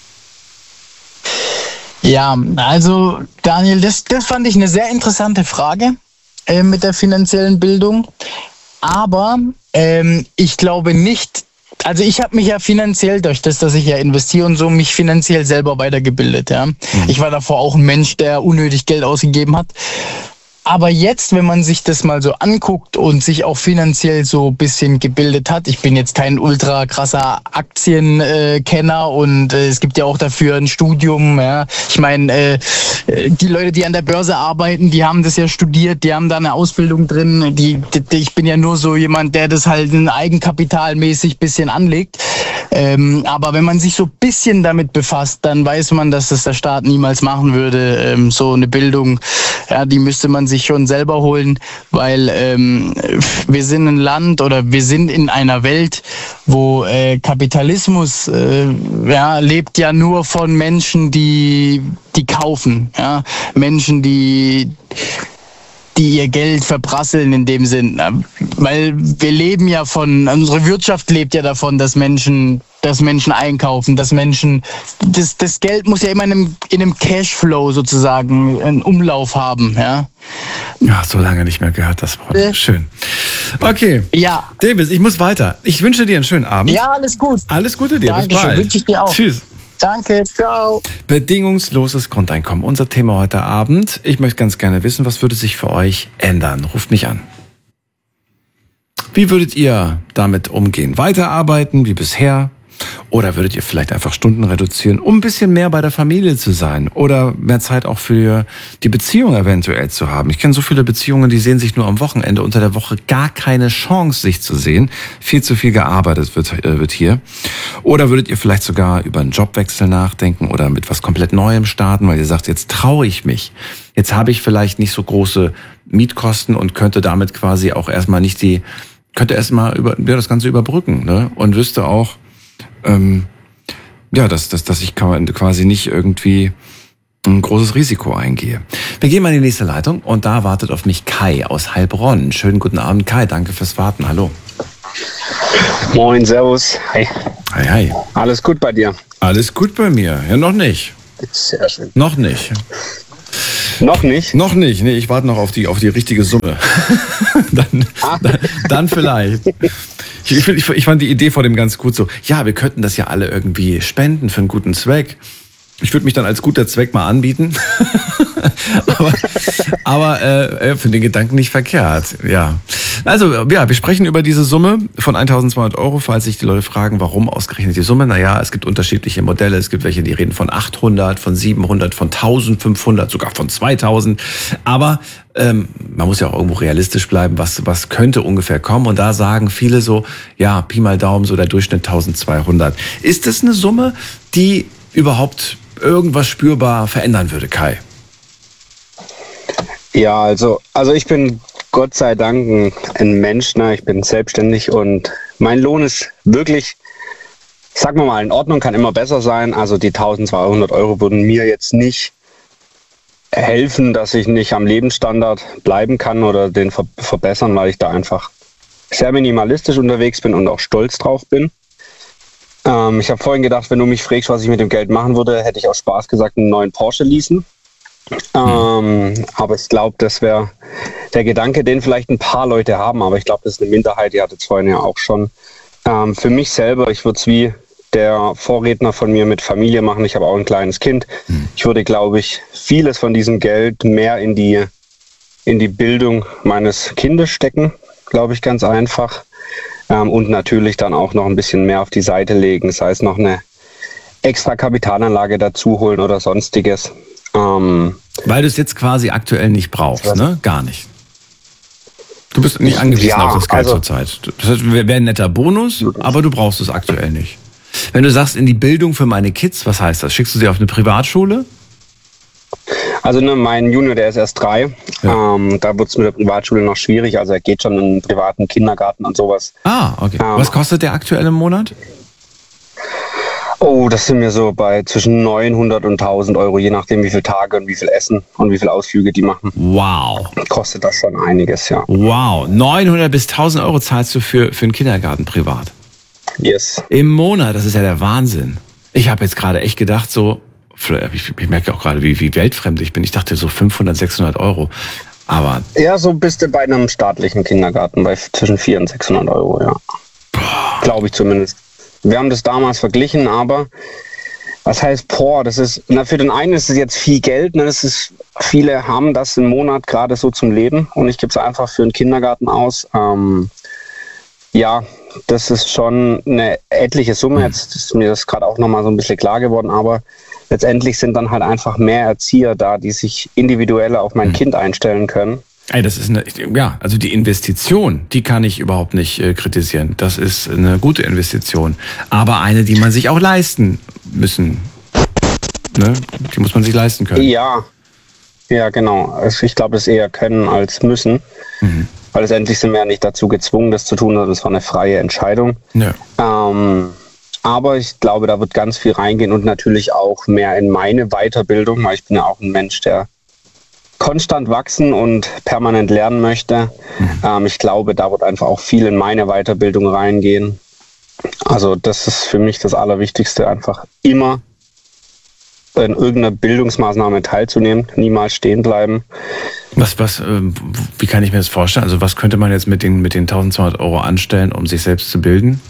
Ja, also Daniel, das, das fand ich eine sehr interessante Frage äh, mit der finanziellen Bildung. Aber ähm, ich glaube nicht, also ich habe mich ja finanziell, durch das, dass ich ja investiere und so, mich finanziell selber weitergebildet. Ja, mhm. Ich war davor auch ein Mensch, der unnötig Geld ausgegeben hat. Aber jetzt, wenn man sich das mal so anguckt und sich auch finanziell so ein bisschen gebildet hat, ich bin jetzt kein ultra krasser Aktienkenner äh, und äh, es gibt ja auch dafür ein Studium. Ja. Ich meine, äh, die Leute, die an der Börse arbeiten, die haben das ja studiert, die haben da eine Ausbildung drin. Die, die, ich bin ja nur so jemand, der das halt ein eigenkapitalmäßig bisschen anlegt. Ähm, aber wenn man sich so ein bisschen damit befasst, dann weiß man, dass das der Staat niemals machen würde. Ähm, so eine Bildung, ja, die müsste man sich schon selber holen, weil ähm, wir sind ein Land oder wir sind in einer Welt, wo äh, Kapitalismus äh, ja, lebt ja nur von Menschen, die, die kaufen. Ja? Menschen, die die ihr Geld verprasseln in dem Sinn. Weil wir leben ja von, unsere Wirtschaft lebt ja davon, dass Menschen, dass Menschen einkaufen, dass Menschen, das, das Geld muss ja immer in einem, in einem Cashflow sozusagen einen Umlauf haben, ja. Ja, so lange nicht mehr gehört, das Wort. Äh. Schön. Okay. Ja. Davis, ich muss weiter. Ich wünsche dir einen schönen Abend. Ja, alles gut. Alles Gute dir. Dankeschön, bis bald. wünsche ich dir auch. Tschüss. Danke, ciao. Bedingungsloses Grundeinkommen, unser Thema heute Abend. Ich möchte ganz gerne wissen, was würde sich für euch ändern? Ruft mich an. Wie würdet ihr damit umgehen? Weiterarbeiten wie bisher? Oder würdet ihr vielleicht einfach Stunden reduzieren, um ein bisschen mehr bei der Familie zu sein? Oder mehr Zeit auch für die Beziehung eventuell zu haben? Ich kenne so viele Beziehungen, die sehen sich nur am Wochenende, unter der Woche gar keine Chance, sich zu sehen. Viel zu viel gearbeitet wird, äh, wird hier. Oder würdet ihr vielleicht sogar über einen Jobwechsel nachdenken oder mit was komplett Neuem starten, weil ihr sagt, jetzt traue ich mich. Jetzt habe ich vielleicht nicht so große Mietkosten und könnte damit quasi auch erstmal nicht die, könnte erstmal über, ja, das Ganze überbrücken, ne? Und wüsste auch, ähm, ja, dass, dass, dass ich quasi nicht irgendwie ein großes Risiko eingehe. Wir gehen mal in die nächste Leitung und da wartet auf mich Kai aus Heilbronn. Schönen guten Abend, Kai. Danke fürs Warten. Hallo. Moin, servus. Hi. Hi, hi. Alles gut bei dir? Alles gut bei mir. Ja, noch nicht. Sehr schön. Noch nicht. Noch nicht? Noch nicht. Nee, ich warte noch auf die, auf die richtige Summe. dann, ah. dann, dann vielleicht. Ich, ich, ich fand die Idee vor dem ganz gut so. Ja, wir könnten das ja alle irgendwie spenden für einen guten Zweck. Ich würde mich dann als guter Zweck mal anbieten. aber aber äh, für den Gedanken nicht verkehrt. Ja. Also, ja, wir sprechen über diese Summe von eintausendzweihundert Euro, falls sich die Leute fragen, warum ausgerechnet die Summe. Naja, es gibt unterschiedliche Modelle. Es gibt welche, die reden von achthundert, von siebenhundert, von eintausendfünfhundert, sogar von zweitausend. Aber ähm, man muss ja auch irgendwo realistisch bleiben, was, was könnte ungefähr kommen. Und da sagen viele so, ja, Pi mal Daumen, so der Durchschnitt eintausendzweihundert. Ist das eine Summe, die überhaupt irgendwas spürbar verändern würde, Kai? Ja, also, also ich bin Gott sei Dank ein, ein Mensch, ne? Ich bin selbstständig und mein Lohn ist wirklich, sagen wir mal, in Ordnung, kann immer besser sein. Also die eintausendzweihundert Euro würden mir jetzt nicht helfen, dass ich nicht am Lebensstandard bleiben kann oder den ver- verbessern, weil ich da einfach sehr minimalistisch unterwegs bin und auch stolz drauf bin. Ähm, ich habe vorhin gedacht, wenn du mich fragst, was ich mit dem Geld machen würde, hätte ich aus Spaß gesagt, einen neuen Porsche leasen. Ähm, aber ich glaube, das wäre der Gedanke, den vielleicht ein paar Leute haben, aber ich glaube, das ist eine Minderheit, die hatte es vorhin ja auch schon. Ähm, für mich selber, ich würde es wie der Vorredner von mir mit Familie machen. Ich habe auch ein kleines Kind. Ich würde, glaube ich, vieles von diesem Geld mehr in die, in die Bildung meines Kindes stecken, glaube ich, ganz einfach. Ähm, und natürlich dann auch noch ein bisschen mehr auf die Seite legen, sei es noch eine extra Kapitalanlage dazu holen oder sonstiges. Ähm, Weil du es jetzt quasi aktuell nicht brauchst, ne? Gar nicht. Du bist nicht angewiesen ja, auf das Geld also, zurzeit. Das wäre ein netter Bonus, aber du brauchst es aktuell nicht. Wenn du sagst, in die Bildung für meine Kids, was heißt das? Schickst du sie auf eine Privatschule? Also ne, mein Junior, der ist erst drei. Ja. Ähm, da wird es mit der Privatschule noch schwierig. Also er geht schon in einen privaten Kindergarten und sowas. Ah, okay. Ähm, was kostet der aktuell im Monat? Oh, das sind wir so bei zwischen neunhundert und tausend Euro, je nachdem wie viele Tage und wie viel Essen und wie viele Ausflüge die machen. Wow. Kostet das schon einiges, ja. Wow, neunhundert bis tausend Euro zahlst du für, für einen Kindergarten privat? Yes. Im Monat, das ist ja der Wahnsinn. Ich habe jetzt gerade echt gedacht so, ich, ich merke auch gerade, wie, wie weltfremd ich bin. Ich dachte so fünfhundert, sechshundert Euro. Aber ja, so bist du bei einem staatlichen Kindergarten bei zwischen vierhundert und sechshundert Euro, ja. Glaube ich zumindest. Wir haben das damals verglichen, aber was heißt, boah, das ist, na, für den einen ist es jetzt viel Geld, ne, das ist, viele haben das im Monat gerade so zum Leben und ich gebe es einfach für einen Kindergarten aus. Ähm, ja, das ist schon eine etliche Summe, jetzt ist mir das gerade auch nochmal so ein bisschen klar geworden, aber letztendlich sind dann halt einfach mehr Erzieher da, die sich individuell auf mein mhm. Kind einstellen können. Ey, das ist eine, ja, also die Investition, die kann ich überhaupt nicht äh, kritisieren. Das ist eine gute Investition. Aber eine, die man sich auch leisten müssen. Ne? Die muss man sich leisten können. Ja, ja, genau. Also ich glaube, das eher können als müssen. Mhm. Weil letztendlich sind wir ja nicht dazu gezwungen, das zu tun, sondern es war eine freie Entscheidung. Ja. Ähm, aber ich glaube, da wird ganz viel reingehen und natürlich auch mehr in meine Weiterbildung, weil ich bin ja auch ein Mensch, der konstant wachsen und permanent lernen möchte. Mhm. Ähm, ich glaube, da wird einfach auch viel in meine Weiterbildung reingehen. Also das ist für mich das Allerwichtigste, einfach immer in irgendeiner Bildungsmaßnahme teilzunehmen, niemals stehen bleiben. Was, was, wie kann ich mir das vorstellen? Also was könnte man jetzt mit den, mit den eintausendzweihundert Euro anstellen, um sich selbst zu bilden?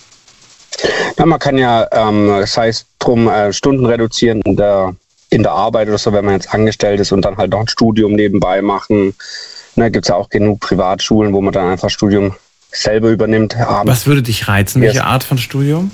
Ja, man kann ja, ähm, das heißt, drum äh, Stunden reduzieren in der in der Arbeit oder so, wenn man jetzt angestellt ist und dann halt noch ein Studium nebenbei machen. Da gibt es ja auch genug Privatschulen, wo man dann einfach Studium selber übernimmt. Abends. Was würde dich reizen? Welche Art von Studium?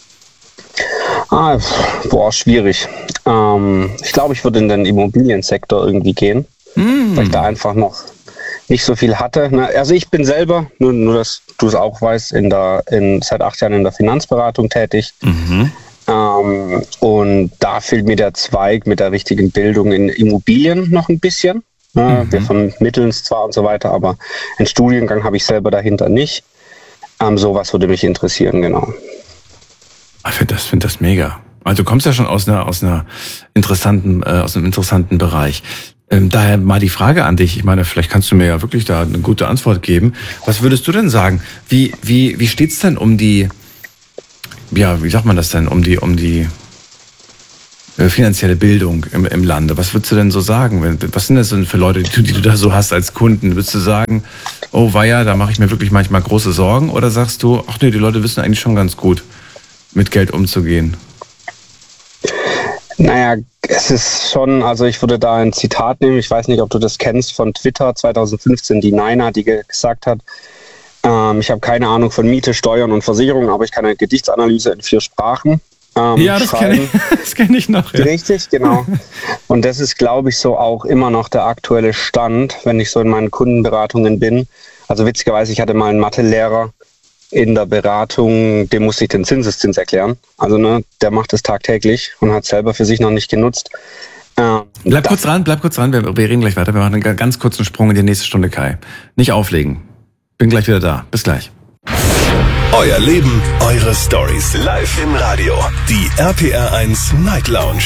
Ah, boah, schwierig. Ähm, ich glaube, ich würde in den Immobiliensektor irgendwie gehen, mm. weil ich da einfach noch nicht so viel hatte. Also ich bin selber, nur, nur dass du es auch weißt, in der, in, seit acht Jahren in der Finanzberatung tätig. Mhm. Ähm, und da fehlt mir der Zweig mit der richtigen Bildung in Immobilien noch ein bisschen. Mhm. Wir vermitteln es zwar und so weiter, aber einen Studiengang habe ich selber dahinter nicht. Ähm, sowas würde mich interessieren, genau. Ich finde das, find das mega. Also du kommst ja schon aus einer, aus einer interessanten, äh, aus einem interessanten Bereich. Ähm, daher mal die Frage an dich. Ich meine, vielleicht kannst du mir ja wirklich da eine gute Antwort geben. Was würdest du denn sagen? Wie, wie, wie steht's denn um die, ja, wie sagt man das denn, um die, um die äh, finanzielle Bildung im, im Lande? Was würdest du denn so sagen? Was sind das denn für Leute, die du, die du da so hast als Kunden? Würdest du sagen, oh weia, da mache ich mir wirklich manchmal große Sorgen? Oder sagst du, ach nee, die Leute wissen eigentlich schon ganz gut, mit Geld umzugehen? Naja, es ist schon, also ich würde da ein Zitat nehmen, ich weiß nicht, ob du das kennst, von Twitter zwanzig fünfzehn, die Nina, die gesagt hat, ähm, ich habe keine Ahnung von Miete, Steuern und Versicherungen, aber ich kann eine Gedichtsanalyse in vier Sprachen ähm, ja, das kenne ich, das kenn ich noch. Ja. Richtig, genau. Und das ist, glaube ich, so auch immer noch der aktuelle Stand, wenn ich so in meinen Kundenberatungen bin. Also witzigerweise, ich hatte mal einen Mathelehrer in der Beratung, dem musste ich den Zinseszins erklären. Also ne, der macht das tagtäglich und hat es selber für sich noch nicht genutzt. Ähm, bleib kurz dran, bleib kurz dran, wir, wir reden gleich weiter. Wir machen einen ganz kurzen Sprung in die nächste Stunde, Kai. Nicht auflegen. Bin gleich wieder da. Bis gleich. Euer Leben, eure Stories. Live im Radio. Die R P R eins Night Lounge.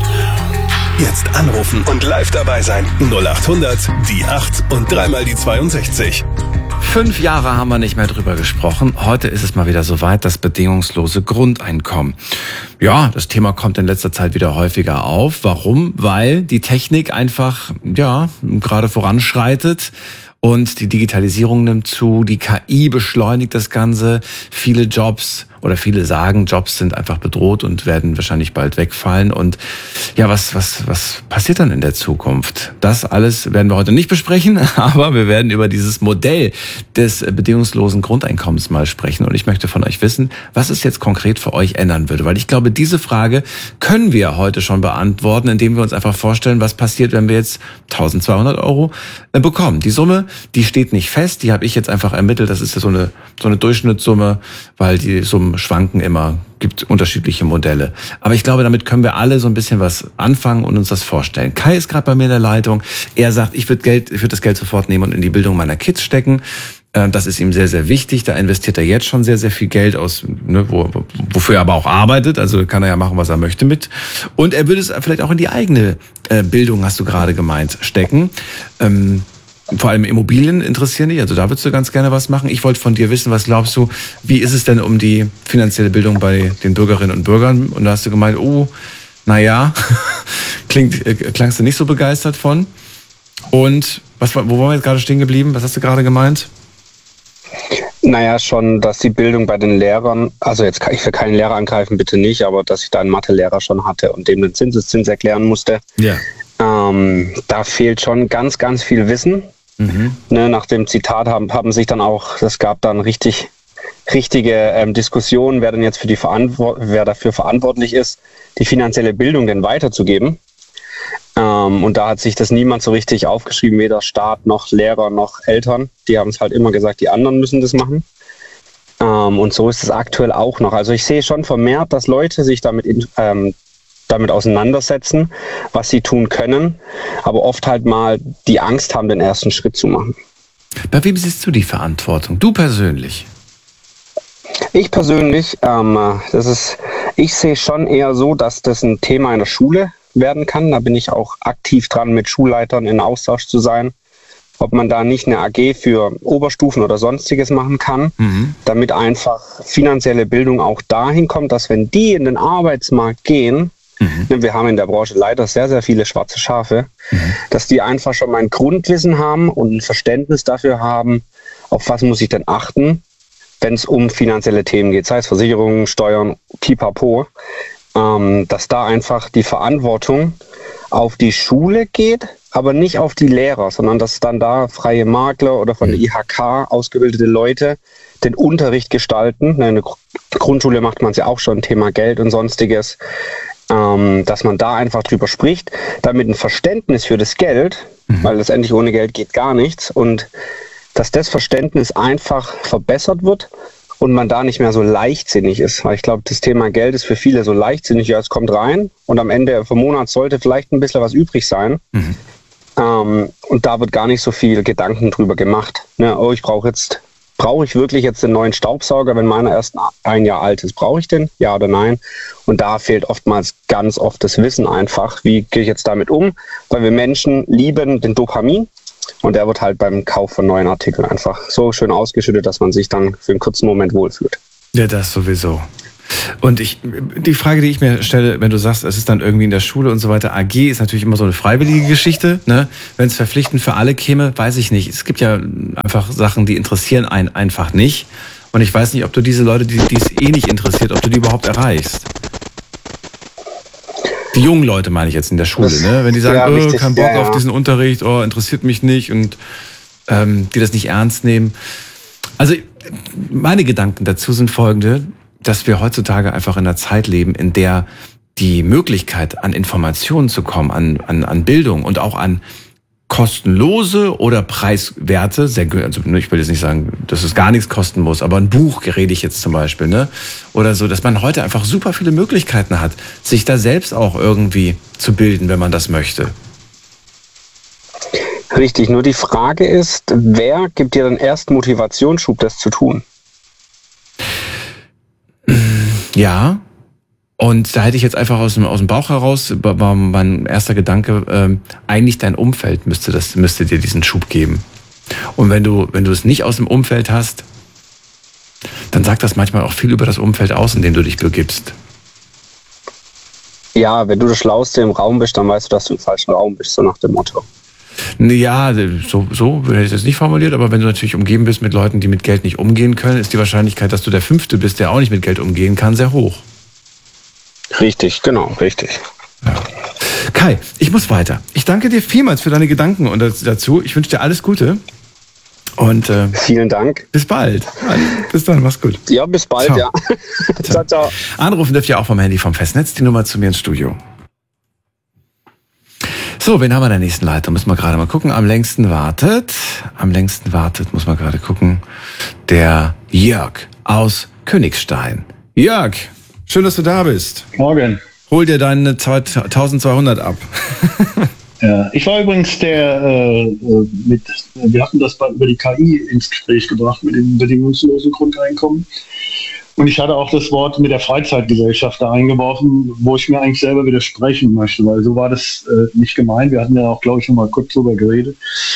Jetzt anrufen und live dabei sein. null acht hundert, die acht und dreimal die zweiundsechzig. Fünf Jahre haben wir nicht mehr drüber gesprochen. Heute ist es mal wieder soweit, das bedingungslose Grundeinkommen. Ja, das Thema kommt in letzter Zeit wieder häufiger auf. Warum? Weil die Technik einfach, ja, gerade voranschreitet. Und die Digitalisierung nimmt zu, die K I beschleunigt das Ganze. Viele Jobs oder viele sagen, Jobs sind einfach bedroht und werden wahrscheinlich bald wegfallen. Und ja, was, was, was passiert dann in der Zukunft? Das alles werden wir heute nicht besprechen, aber wir werden über dieses Modell des bedingungslosen Grundeinkommens mal sprechen. Und ich möchte von euch wissen, was es jetzt konkret für euch ändern würde. Weil ich glaube, diese Frage können wir heute schon beantworten, indem wir uns einfach vorstellen, was passiert, wenn wir jetzt eintausendzweihundert Euro bekommen. Die Summe, die steht nicht fest, die habe ich jetzt einfach ermittelt. Das ist ja so eine, so eine Durchschnittssumme, weil die Summen schwanken immer, gibt unterschiedliche Modelle. Aber ich glaube, damit können wir alle so ein bisschen was anfangen und uns das vorstellen. Kai ist gerade bei mir in der Leitung. Er sagt, ich würde Geld, ich würde das Geld sofort nehmen und in die Bildung meiner Kids stecken. Das ist ihm sehr, sehr wichtig. Da investiert er jetzt schon sehr, sehr viel Geld aus, ne, wo, wofür er aber auch arbeitet. Also kann er ja machen, was er möchte mit. Und er würde es vielleicht auch in die eigene Bildung, hast du gerade gemeint, stecken. Ähm, Vor allem Immobilien interessieren dich, also da würdest du ganz gerne was machen. Ich wollte von dir wissen, was glaubst du, wie ist es denn um die finanzielle Bildung bei den Bürgerinnen und Bürgern? Und da hast du gemeint, oh, naja, klingt, äh, klangst du nicht so begeistert von. Und was, wo waren wir jetzt gerade stehen geblieben? Was hast du gerade gemeint? Naja, schon, dass die Bildung bei den Lehrern, also jetzt kann ich für keinen Lehrer angreifen, bitte nicht, aber dass ich da einen Mathelehrer schon hatte und dem den Zinseszins erklären musste. Ja. Ähm, da fehlt schon ganz, ganz viel Wissen. Mhm. Ne, nach dem Zitat haben, haben sich dann auch, es gab dann richtig, richtige ähm, Diskussionen, wer denn jetzt für die Verantwort- wer dafür verantwortlich ist, die finanzielle Bildung denn weiterzugeben. Ähm, und da hat sich das niemand so richtig aufgeschrieben, weder Staat noch Lehrer noch Eltern. Die haben es halt immer gesagt, die anderen müssen das machen. Ähm, und so ist es aktuell auch noch. Also ich sehe schon vermehrt, dass Leute sich damit in, ähm, damit auseinandersetzen, was sie tun können, aber oft halt mal die Angst haben, den ersten Schritt zu machen. Bei wem siehst du die Verantwortung? Du persönlich? Ich persönlich, ähm, das ist, ich sehe schon eher so, dass das ein Thema in der Schule werden kann. Da bin ich auch aktiv dran, mit Schulleitern in Austausch zu sein, ob man da nicht eine A G für Oberstufen oder Sonstiges machen kann, mhm. damit einfach finanzielle Bildung auch dahin kommt, dass wenn die in den Arbeitsmarkt gehen, mhm. wir haben in der Branche leider sehr, sehr viele schwarze Schafe, mhm. dass die einfach schon mal ein Grundwissen haben und ein Verständnis dafür haben, auf was muss ich denn achten, wenn es um finanzielle Themen geht, sei es Versicherungen, Steuern, Pipapo, ähm, dass da einfach die Verantwortung auf die Schule geht, aber nicht auf die Lehrer, sondern dass dann da freie Makler oder von der I H K ausgebildete Leute den Unterricht gestalten. In der Grundschule macht man es ja auch schon, Thema Geld und Sonstiges, ähm, dass man da einfach drüber spricht, damit ein Verständnis für das Geld, mhm. weil letztendlich ohne Geld geht gar nichts, und dass das Verständnis einfach verbessert wird und man da nicht mehr so leichtsinnig ist. Weil ich glaube, das Thema Geld ist für viele so leichtsinnig, ja, es kommt rein und am Ende vom Monat sollte vielleicht ein bisschen was übrig sein. Mhm. Ähm, und da wird gar nicht so viel Gedanken drüber gemacht. Ne? Oh, ich brauche jetzt brauche ich wirklich jetzt den neuen Staubsauger, wenn meiner erst ein Jahr alt ist? Brauche ich den? Ja oder nein? Und da fehlt oftmals ganz oft das Wissen einfach. Wie gehe ich jetzt damit um? Weil wir Menschen lieben den Dopamin und der wird halt beim Kauf von neuen Artikeln einfach so schön ausgeschüttet, dass man sich dann für einen kurzen Moment wohlfühlt. Ja, das sowieso. Und ich, die Frage, die ich mir stelle, wenn du sagst, es ist dann irgendwie in der Schule und so weiter, A G ist natürlich immer so eine freiwillige Geschichte, ne? Wenn es verpflichtend für alle käme, weiß ich nicht. Es gibt ja einfach Sachen, die interessieren einen einfach nicht. Und ich weiß nicht, ob du diese Leute, die, die es eh nicht interessiert, ob du die überhaupt erreichst. Die jungen Leute meine ich jetzt in der Schule, das, ne? Wenn die sagen, ja, oh, richtig, kein Bock ja, ja. auf diesen Unterricht, oh, interessiert mich nicht und ähm, die das nicht ernst nehmen. Also meine Gedanken dazu sind folgende, dass wir heutzutage einfach in einer Zeit leben, in der die Möglichkeit, an Informationen zu kommen, an, an, an Bildung und auch an kostenlose oder preiswerte, sehr, also ich will jetzt nicht sagen, dass es gar nichts kosten muss, aber ein Buch rede ich jetzt zum Beispiel, ne? Oder so, dass man heute einfach super viele Möglichkeiten hat, sich da selbst auch irgendwie zu bilden, wenn man das möchte. Richtig, nur die Frage ist, wer gibt dir den ersten Motivationsschub, das zu tun? Ja, und da hätte ich jetzt einfach aus dem, aus dem Bauch heraus, war mein erster Gedanke, ähm, eigentlich dein Umfeld müsste, das, müsste dir diesen Schub geben. Und wenn du, wenn du es nicht aus dem Umfeld hast, dann sagt das manchmal auch viel über das Umfeld aus, in dem du dich begibst. Ja, wenn du das Schlauste im Raum bist, dann weißt du, dass du im falschen Raum bist, so nach dem Motto. Ja, so, so hätte ich das nicht formuliert, aber wenn du natürlich umgeben bist mit Leuten, die mit Geld nicht umgehen können, ist die Wahrscheinlichkeit, dass du der Fünfte bist, der auch nicht mit Geld umgehen kann, sehr hoch. Richtig, genau, richtig. Ja. Kai, ich muss weiter. Ich danke dir vielmals für deine Gedanken und dazu. Ich wünsche dir alles Gute. Und äh, vielen Dank. Bis bald. Bis dann, mach's gut. Ja, bis bald, ciao. Ja. Ciao, ciao. Anrufen dürft ihr auch vom Handy vom Festnetz, die Nummer zu mir ins Studio. So, wen haben wir in der nächsten Leitung? Müssen wir gerade mal gucken. Am längsten wartet, am längsten wartet, muss man gerade gucken, der Jörg aus Königstein. Jörg, schön, dass du da bist. Morgen. Hol dir deine zwölfhundert ab. Ja, ich war übrigens der, äh, mit, wir hatten das über die K I ins Gespräch gebracht, mit dem bedingungslosen Grundeinkommen. Und ich hatte auch das Wort mit der Freizeitgesellschaft da eingeworfen, wo ich mir eigentlich selber widersprechen möchte, weil so war das äh, nicht gemeint. Wir hatten ja auch, glaube ich, schon mal kurz drüber geredet.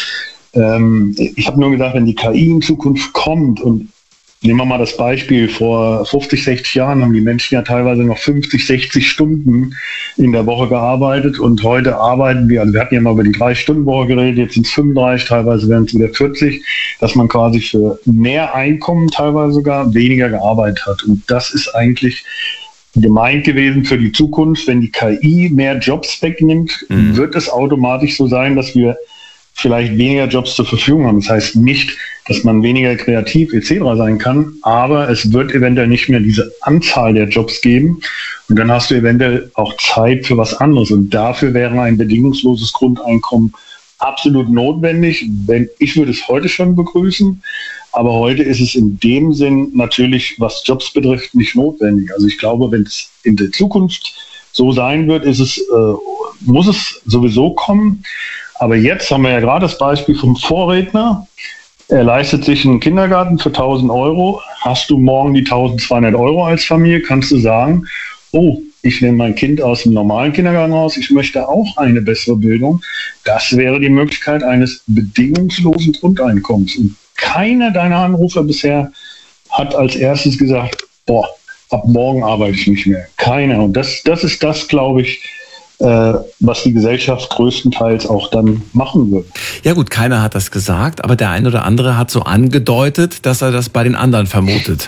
Ähm, ich habe nur gedacht, wenn die K I in Zukunft kommt und nehmen wir mal das Beispiel, vor fünfzig, sechzig Jahren haben die Menschen ja teilweise noch fünfzig, sechzig Stunden in der Woche gearbeitet und heute arbeiten wir, also wir hatten ja mal über die drei-Stunden-Woche geredet, jetzt sind es fünfunddreißig, teilweise werden es wieder vierzig, dass man quasi für mehr Einkommen teilweise sogar weniger gearbeitet hat. Und das ist eigentlich gemeint gewesen für die Zukunft. Wenn die K I mehr Jobs wegnimmt, mhm. wird es automatisch so sein, dass wir vielleicht weniger Jobs zur Verfügung haben. Das heißt nicht, dass man weniger kreativ et cetera sein kann, aber es wird eventuell nicht mehr diese Anzahl der Jobs geben und dann hast du eventuell auch Zeit für was anderes und dafür wäre ein bedingungsloses Grundeinkommen absolut notwendig. Wenn, ich würde es heute schon begrüßen, aber heute ist es in dem Sinn natürlich, was Jobs betrifft, nicht notwendig. Also ich glaube, wenn es in der Zukunft so sein wird, ist es, äh, muss es sowieso kommen. Aber jetzt haben wir ja gerade das Beispiel vom Vorredner. Er leistet sich einen Kindergarten für tausend Euro. Hast du morgen die tausendzweihundert Euro als Familie, kannst du sagen, oh, ich nehme mein Kind aus dem normalen Kindergarten raus, ich möchte auch eine bessere Bildung. Das wäre die Möglichkeit eines bedingungslosen Grundeinkommens. Und keiner deiner Anrufer bisher hat als erstes gesagt, boah, ab morgen arbeite ich nicht mehr. Keiner. Und das, das ist das, glaube ich, äh, was die Gesellschaft größtenteils auch dann machen wird. Ja gut, keiner hat das gesagt, aber der ein oder andere hat so angedeutet, dass er das bei den anderen vermutet.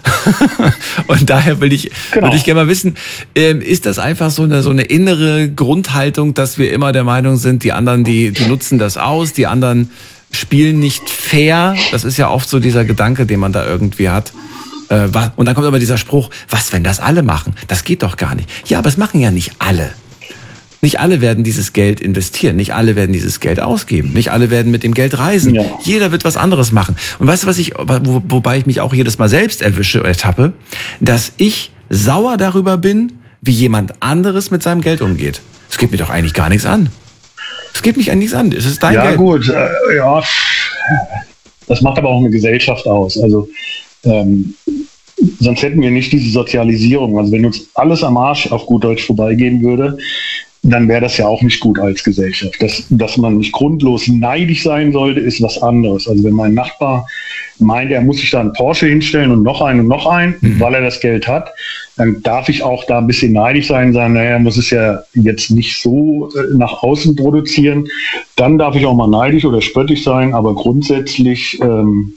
Und daher will ich, genau. würde ich gerne mal wissen, ähm, ist das einfach so eine, so eine innere Grundhaltung, dass wir immer der Meinung sind, die anderen, die, die nutzen das aus, die anderen spielen nicht fair? Das ist ja oft so dieser Gedanke, den man da irgendwie hat. Äh, was, und dann kommt aber dieser Spruch, was, wenn das alle machen? Das geht doch gar nicht. Ja, aber es machen ja nicht alle. Nicht alle werden dieses Geld investieren, nicht alle werden dieses Geld ausgeben, nicht alle werden mit dem Geld reisen. Ja. Jeder wird was anderes machen. Und weißt du, was ich, wo, wobei ich mich auch jedes Mal selbst erwische oder ertappe, dass ich sauer darüber bin, wie jemand anderes mit seinem Geld umgeht. Es geht mir doch eigentlich gar nichts an. Es geht mich an nichts an. Es ist dein ja, Geld. Ja gut, äh, ja. das macht aber auch eine Gesellschaft aus. Also ähm, sonst hätten wir nicht diese Sozialisierung. Also wenn uns alles am Arsch auf gut Deutsch vorbeigehen würde, dann wäre das ja auch nicht gut als Gesellschaft. Dass, dass man nicht grundlos neidisch sein sollte, ist was anderes. Also wenn mein Nachbar meint, er muss sich da einen Porsche hinstellen und noch einen und noch einen, mhm. weil er das Geld hat, dann darf ich auch da ein bisschen neidisch sein und sagen, naja, er muss es ja jetzt nicht so nach außen produzieren. Dann darf ich auch mal neidisch oder spöttisch sein, aber grundsätzlich, ähm,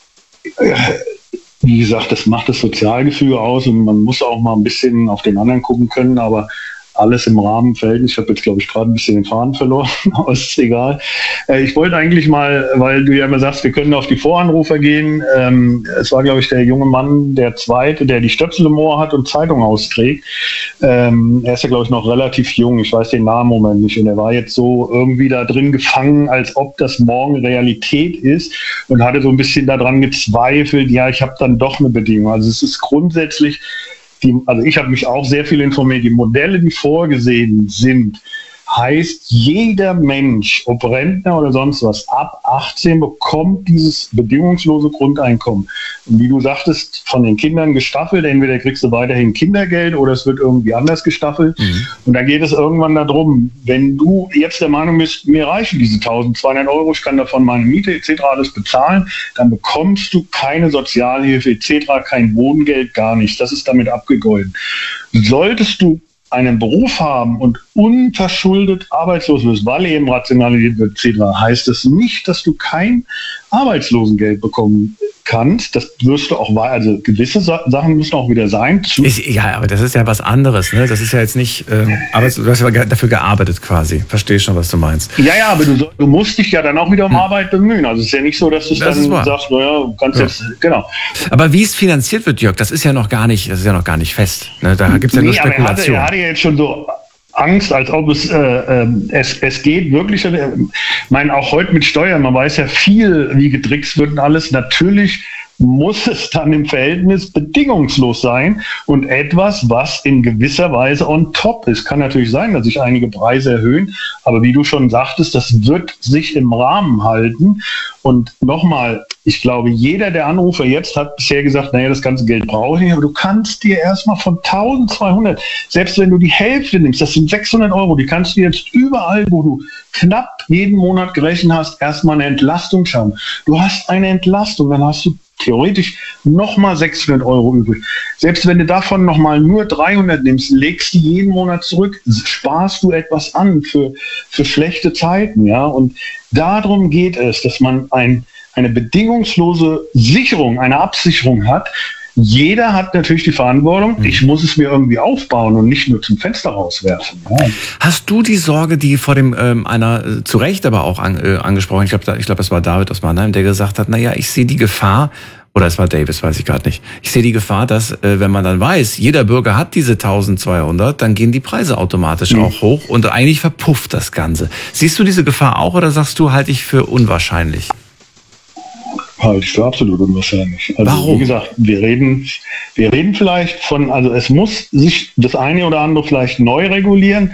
wie gesagt, das macht das Sozialgefüge aus und man muss auch mal ein bisschen auf den anderen gucken können, aber alles im Rahmen Verhältnis. Ich habe jetzt, glaube ich, gerade ein bisschen den Faden verloren, aber ist egal. Äh, ich wollte eigentlich mal, weil du ja immer sagst, wir können auf die Voranrufer gehen. Ähm, es war, glaube ich, der junge Mann, der Zweite, der die Stöpsel im Ohr hat und Zeitung austrägt. Ähm, er ist ja, glaube ich, noch relativ jung. Ich weiß den Namen im Moment nicht. Und er war jetzt so irgendwie da drin gefangen, als ob das morgen Realität ist und hatte so ein bisschen daran gezweifelt, ja, ich habe dann doch eine Bedingung. Also es ist grundsätzlich, Die, also ich habe mich auch sehr viel informiert. Die Modelle, die vorgesehen sind, heißt, jeder Mensch, ob Rentner oder sonst was, ab achtzehn bekommt dieses bedingungslose Grundeinkommen. Und wie du sagtest, von den Kindern gestaffelt, entweder kriegst du weiterhin Kindergeld oder es wird irgendwie anders gestaffelt. Mhm. Und dann geht es irgendwann darum, wenn du jetzt der Meinung bist, mir reichen diese eintausendzweihundert Euro, ich kann davon meine Miete et cetera alles bezahlen, dann bekommst du keine Sozialhilfe et cetera, kein Wohngeld, gar nichts. Das ist damit abgegolten. Solltest du einen Beruf haben und unverschuldet arbeitslos wirst, weil eben rationalisiert wird et cetera, heißt es nicht, dass du kein Arbeitslosengeld bekommen kannst. Das wirst du auch, also gewisse Sachen müssen auch wieder sein. Ich, ja, aber das ist ja was anderes, ne? Das ist ja jetzt nicht, ähm, aber du hast ja dafür gearbeitet quasi. Verstehe schon, was du meinst. Ja, ja, aber du, du musst dich ja dann auch wieder um hm. Arbeit bemühen. Also es ist ja nicht so, dass du das dann sagst, naja, du kannst ja. jetzt, genau. Aber wie es finanziert wird, Jörg, das ist ja noch gar nicht, das ist ja noch gar nicht fest. Ne? Da gibt es ja nee, nur Spekulation. Aber er hatte, er hatte jetzt schon so Angst, als ob es, äh, äh, es, es geht wirklich, ich meine, auch heute mit Steuern, man weiß ja viel, wie getrickst wird und alles, natürlich muss es dann im Verhältnis bedingungslos sein und etwas, was in gewisser Weise on top ist. Kann natürlich sein, dass sich einige Preise erhöhen, aber wie du schon sagtest, das wird sich im Rahmen halten. Und nochmal, ich glaube, jeder der Anrufer jetzt hat bisher gesagt, naja, das ganze Geld brauche ich nicht, aber du kannst dir erstmal von eintausendzweihundert, selbst wenn du die Hälfte nimmst, das sind sechshundert Euro, die kannst du jetzt überall, wo du knapp jeden Monat gerechnet hast, erstmal eine Entlastung schauen. Du hast eine Entlastung, dann hast du theoretisch nochmal sechshundert Euro übrig. Selbst wenn du davon nochmal nur dreihundert nimmst, legst du jeden Monat zurück, sparst du etwas an für, für schlechte Zeiten. Ja? Und darum geht es, dass man ein, eine bedingungslose Sicherung, eine Absicherung hat. Jeder hat natürlich die Verantwortung, ich muss es mir irgendwie aufbauen und nicht nur zum Fenster rauswerfen. Ja. Hast du die Sorge, die vor dem ähm, einer äh, zu Recht aber auch an, äh, angesprochen, ich glaube, ich glaube, es war David aus Mannheim, der gesagt hat, naja, ich sehe die Gefahr, oder es war Davis, weiß ich gerade nicht, ich sehe die Gefahr, dass, äh, wenn man dann weiß, jeder Bürger hat diese eintausendzweihundert, dann gehen die Preise automatisch mhm. auch hoch und eigentlich verpufft das Ganze. Siehst du diese Gefahr auch oder sagst du, halte ich für unwahrscheinlich? Halte ich für absolut unwahrscheinlich. Also, Warum? Wie gesagt, wir reden, wir reden vielleicht von, also es muss sich das eine oder andere vielleicht neu regulieren.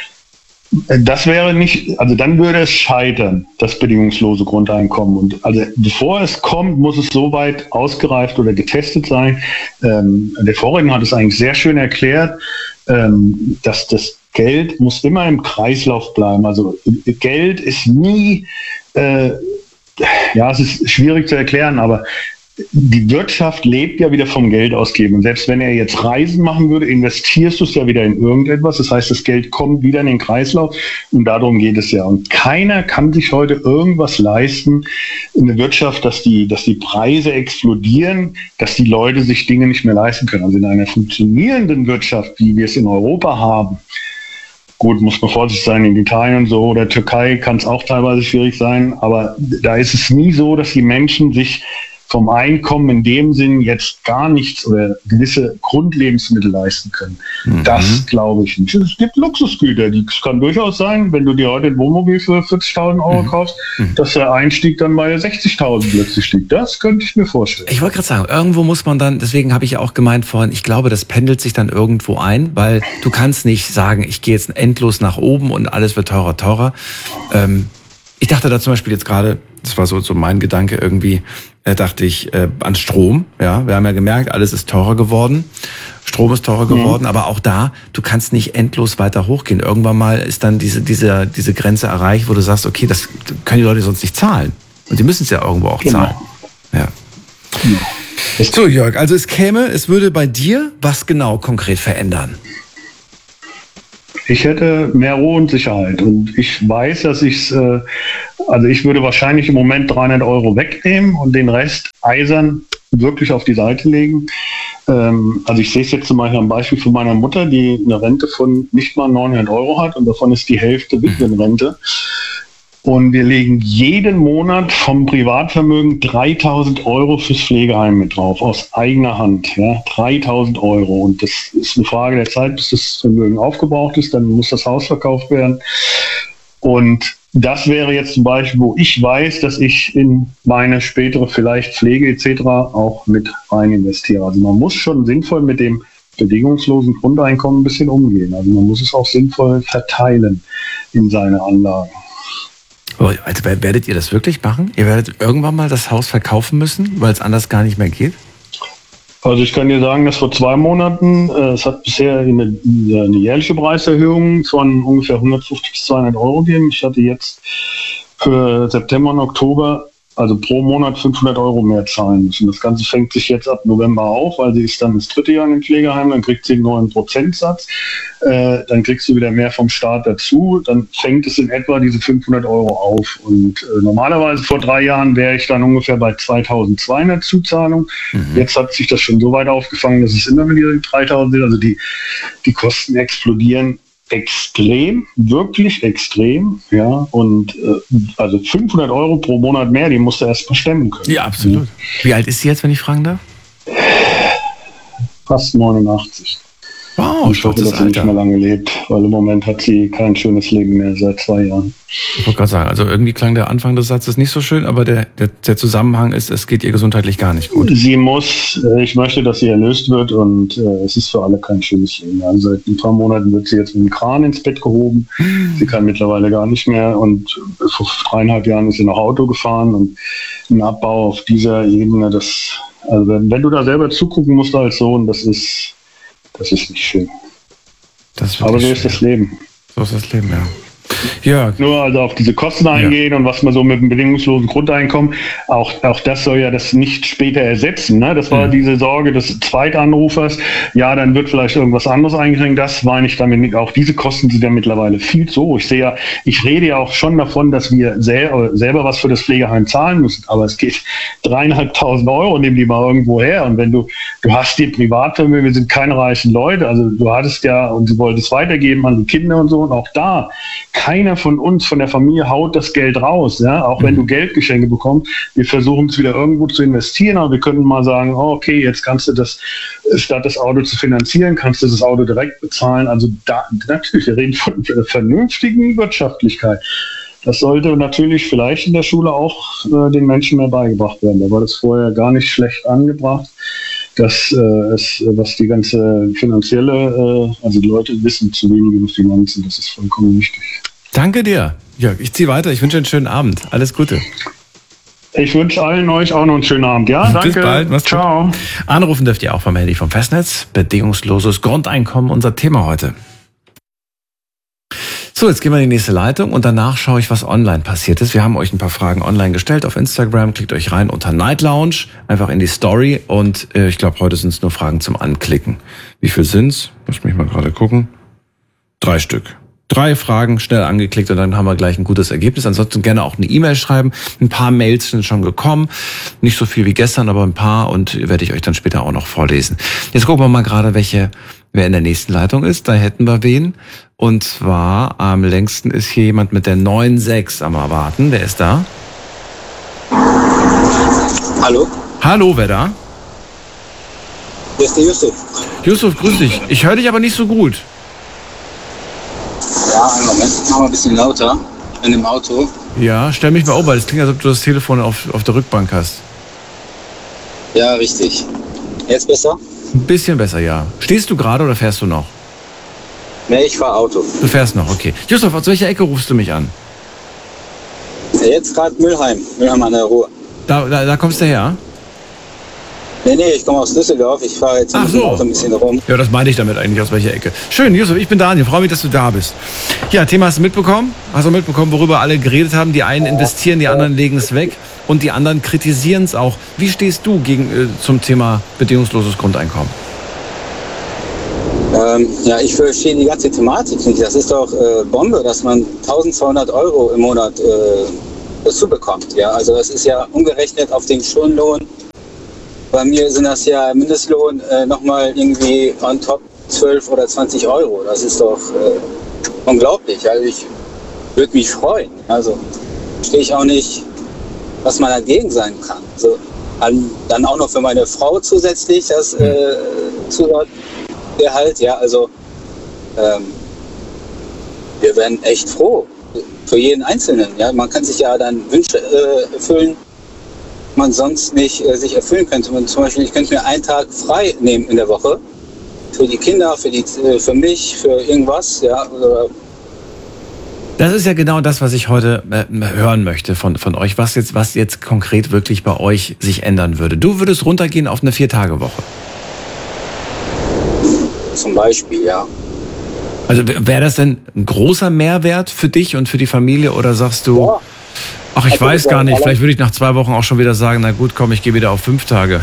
Das wäre nicht, also dann würde es scheitern, das bedingungslose Grundeinkommen. Und also bevor es kommt, muss es soweit ausgereift oder getestet sein. Ähm, der Vorredner hat es eigentlich sehr schön erklärt, ähm, dass das Geld muss immer im Kreislauf bleiben. Also Geld ist nie äh, ja, es ist schwierig zu erklären, aber die Wirtschaft lebt ja wieder vom Geld ausgeben. Und selbst wenn er jetzt Reisen machen würde, investierst du es ja wieder in irgendetwas. Das heißt, das Geld kommt wieder in den Kreislauf und darum geht es ja. Und keiner kann sich heute irgendwas leisten in der Wirtschaft, dass die, dass die Preise explodieren, dass die Leute sich Dinge nicht mehr leisten können. Also in einer funktionierenden Wirtschaft, wie wir es in Europa haben, gut, muss man vorsichtig sein, in Italien und so oder Türkei kann es auch teilweise schwierig sein, aber da ist es nie so, dass die Menschen sich vom Einkommen in dem Sinn jetzt gar nichts oder gewisse Grundlebensmittel leisten können. Mhm. Das glaube ich nicht. Es gibt Luxusgüter, die kann durchaus sein, wenn du dir heute ein Wohnmobil für vierzigtausend Euro mhm. kaufst, mhm. dass der Einstieg dann bei sechzigtausend plötzlich liegt. Das könnte ich mir vorstellen. Ich wollte gerade sagen, irgendwo muss man dann, deswegen habe ich ja auch gemeint vorhin, ich glaube, das pendelt sich dann irgendwo ein, weil du kannst nicht sagen, ich gehe jetzt endlos nach oben und alles wird teurer, teurer. Ähm, Ich dachte da zum Beispiel jetzt gerade, das war so, so mein Gedanke irgendwie, äh, dachte ich äh, an Strom. Ja, wir haben ja gemerkt, alles ist teurer geworden. Strom ist teurer geworden, mhm. aber auch da, du kannst nicht endlos weiter hochgehen. Irgendwann mal ist dann diese, diese, diese Grenze erreicht, wo du sagst, okay, das können die Leute sonst nicht zahlen. Und die müssen es ja irgendwo auch genau. zahlen. Ja. Genau. So, Jörg, also es käme, es würde bei dir was genau konkret verändern? Ich hätte mehr Ruhe und Sicherheit. Und ich weiß, dass ich es, äh, also ich würde wahrscheinlich im Moment dreihundert Euro wegnehmen und den Rest eisern wirklich auf die Seite legen. Ähm, also ich sehe es jetzt zum Beispiel am Beispiel von meiner Mutter, die eine Rente von nicht mal neunhundert Euro hat und davon ist die Hälfte Witwenrente. Und wir legen jeden Monat vom Privatvermögen dreitausend Euro fürs Pflegeheim mit drauf, aus eigener Hand. Ja, dreitausend Euro. Und das ist eine Frage der Zeit, bis das Vermögen aufgebraucht ist. Dann muss das Haus verkauft werden. Und das wäre jetzt zum Beispiel, wo ich weiß, dass ich in meine spätere vielleicht Pflege et cetera auch mit rein investiere. Also man muss schon sinnvoll mit dem bedingungslosen Grundeinkommen ein bisschen umgehen. Also man muss es auch sinnvoll verteilen in seine Anlagen. Also werdet ihr das wirklich machen? Ihr werdet irgendwann mal das Haus verkaufen müssen, weil es anders gar nicht mehr geht? Also ich kann dir sagen, dass vor zwei Monaten, äh, es hat bisher eine, eine jährliche Preiserhöhung von ungefähr hundertfünfzig bis zweihundert Euro gegeben. Ich hatte jetzt für September und Oktober also pro Monat fünfhundert Euro mehr zahlen müssen. Das Ganze fängt sich jetzt ab November auf, weil sie ist dann das dritte Jahr in dem Pflegeheim, dann kriegt sie einen neuen Prozentsatz, äh, dann kriegst du wieder mehr vom Staat dazu, dann fängt es in etwa diese fünfhundert Euro auf. Und äh, normalerweise vor drei Jahren wäre ich dann ungefähr bei zweitausendzweihundert Zuzahlung. Mhm. Jetzt hat sich das schon so weit aufgefangen, dass es immer wieder die dreitausend sind. Also die, die Kosten explodieren extrem, wirklich extrem, ja, und äh, also fünfhundert Euro pro Monat mehr, die musst du erst mal stemmen können. Ja, absolut. Wie alt ist sie jetzt, wenn ich fragen darf? Fast neunundachtzig. Wow, und ich hoffe, dass sie nicht mehr lange lebt, weil im Moment hat sie kein schönes Leben mehr seit zwei Jahren. Ich wollte gerade sagen, also irgendwie klang der Anfang des Satzes nicht so schön, aber der, der, der Zusammenhang ist, es geht ihr gesundheitlich gar nicht gut. Sie muss, ich möchte, dass sie erlöst wird und äh, es ist für alle kein schönes Leben. Also seit ein paar Monaten wird sie jetzt mit dem Kran ins Bett gehoben. Hm. Sie kann mittlerweile gar nicht mehr und vor dreieinhalb Jahren ist sie noch Auto gefahren und ein Abbau auf dieser Ebene, das, also wenn, wenn du da selber zugucken musst als Sohn, das ist Das ist nicht schön. Das ist Aber so schön. ist das Leben. So ist das Leben, ja. Ja. Nur also auf diese Kosten eingehen ja. und was man so mit dem bedingungslosen Grundeinkommen, auch, auch das soll ja das nicht später ersetzen. Ne? Das war mhm. diese Sorge des Zweitanrufers, ja, dann wird vielleicht irgendwas anderes eingeschränkt. Das meine ich damit nicht. Auch diese Kosten sind ja mittlerweile viel zu hoch. Ich sehe ja, ich rede ja auch schon davon, dass wir sel- selber was für das Pflegeheim zahlen müssen. Aber es geht dreieinhalbtausend Euro, nehmen die mal irgendwo her. Und wenn du, du hast die Privatvermögen, wir sind keine reichen Leute. Also du hattest ja, und du wolltest es weitergeben an die Kinder und so. Und auch da, keiner von uns, von der Familie haut das Geld raus, ja, auch wenn du Geldgeschenke bekommst. Wir versuchen es wieder irgendwo zu investieren, aber wir können mal sagen, oh, okay, jetzt kannst du das, statt das Auto zu finanzieren, kannst du das Auto direkt bezahlen. Also da, natürlich, wir reden von einer vernünftigen Wirtschaftlichkeit. Das sollte natürlich vielleicht in der Schule auch äh, den Menschen mehr beigebracht werden. Da war das vorher gar nicht schlecht angebracht. Dass äh, es, was die ganze finanzielle, äh, also die Leute wissen zu wenig über Finanzen, das ist vollkommen wichtig. Danke dir, Jörg. Ich ziehe weiter. Ich wünsche einen schönen Abend. Alles Gute. Ich wünsche allen euch auch noch einen schönen Abend. Ja, danke. Bis bald. Mach's Ciao. Gut. Anrufen dürft ihr auch vom Handy vom Festnetz. Bedingungsloses Grundeinkommen, unser Thema heute. So, jetzt gehen wir in die nächste Leitung und danach schaue ich, was online passiert ist. Wir haben euch ein paar Fragen online gestellt auf Instagram. Klickt euch rein unter Night Lounge, einfach in die Story und äh, ich glaube, heute sind es nur Fragen zum Anklicken. Wie viel sind's? Muss mich mal gerade gucken. Drei Stück. Drei Fragen schnell angeklickt und dann haben wir gleich ein gutes Ergebnis. Ansonsten gerne auch eine E-Mail schreiben. Ein paar Mails sind schon gekommen. Nicht so viel wie gestern, aber ein paar und werde ich euch dann später auch noch vorlesen. Jetzt gucken wir mal gerade, welche, wer in der nächsten Leitung ist. Da hätten wir wen. Und zwar am längsten ist hier jemand mit der neun sechs am Erwarten. Wer ist da? Hallo? Hallo, wer da? Hier ist der Yusuf. Yusuf, grüß dich. Ich höre dich aber nicht so gut. Ja, einen Moment. Mach mal ein bisschen lauter. Ich bin im Auto. Ja, stell mich mal um, weil es klingt, als ob du das Telefon auf, auf der Rückbank hast. Ja, richtig. Jetzt besser? Ein bisschen besser, ja. Stehst du gerade oder fährst du noch? Nee, ich fahr Auto. Du fährst noch, okay. Yusuf, aus welcher Ecke rufst du mich an? Jetzt gerade Mülheim, Mülheim an der Ruhr. Da, da, da kommst du her? Nee, nee, ich komme aus Düsseldorf. Ich fahre jetzt Ach so. auch ein bisschen rum. Ja, das meine ich damit eigentlich, aus welcher Ecke. Schön, Yusuf, ich bin Daniel. Freue mich, dass du da bist. Ja, Thema hast du mitbekommen? Hast du mitbekommen, worüber alle geredet haben? Die einen investieren, die anderen legen es weg und die anderen kritisieren es auch. Wie stehst du gegen, äh, zum Thema bedingungsloses Grundeinkommen? Ähm, ja, ich verstehe die ganze Thematik nicht. Das ist doch äh, Bombe, dass man eintausendzweihundert Euro im Monat äh, dazu bekommt. Ja, also das ist ja umgerechnet auf den Stundenlohn. Bei mir sind das ja Mindestlohn äh, nochmal irgendwie on top zwölf oder zwanzig Euro. Das ist doch äh, unglaublich. Also ich würde mich freuen. Also verstehe ich auch nicht, was man dagegen sein kann. Also, an, dann auch noch für meine Frau zusätzlich das äh, Zusatzgehalt. Ja, also ähm, wir werden echt froh für jeden Einzelnen. Ja, man kann sich ja dann Wünsche äh, erfüllen, man sonst nicht äh, sich erfüllen könnte. Man, zum Beispiel, ich könnte mir einen Tag frei nehmen in der Woche für die Kinder, für die, äh, für mich, für irgendwas. Ja, oder das ist ja genau das, was ich heute äh, hören möchte von, von euch, was jetzt, was jetzt konkret wirklich bei euch sich ändern würde. Du würdest runtergehen auf eine Vier-Tage-Woche. Zum Beispiel, ja. Also wäre das denn ein großer Mehrwert für dich und für die Familie oder sagst du, Ja. ach, ich Also, weiß gar nicht, alle- vielleicht würde ich nach zwei Wochen auch schon wieder sagen, na gut, komm, ich gehe wieder auf fünf Tage.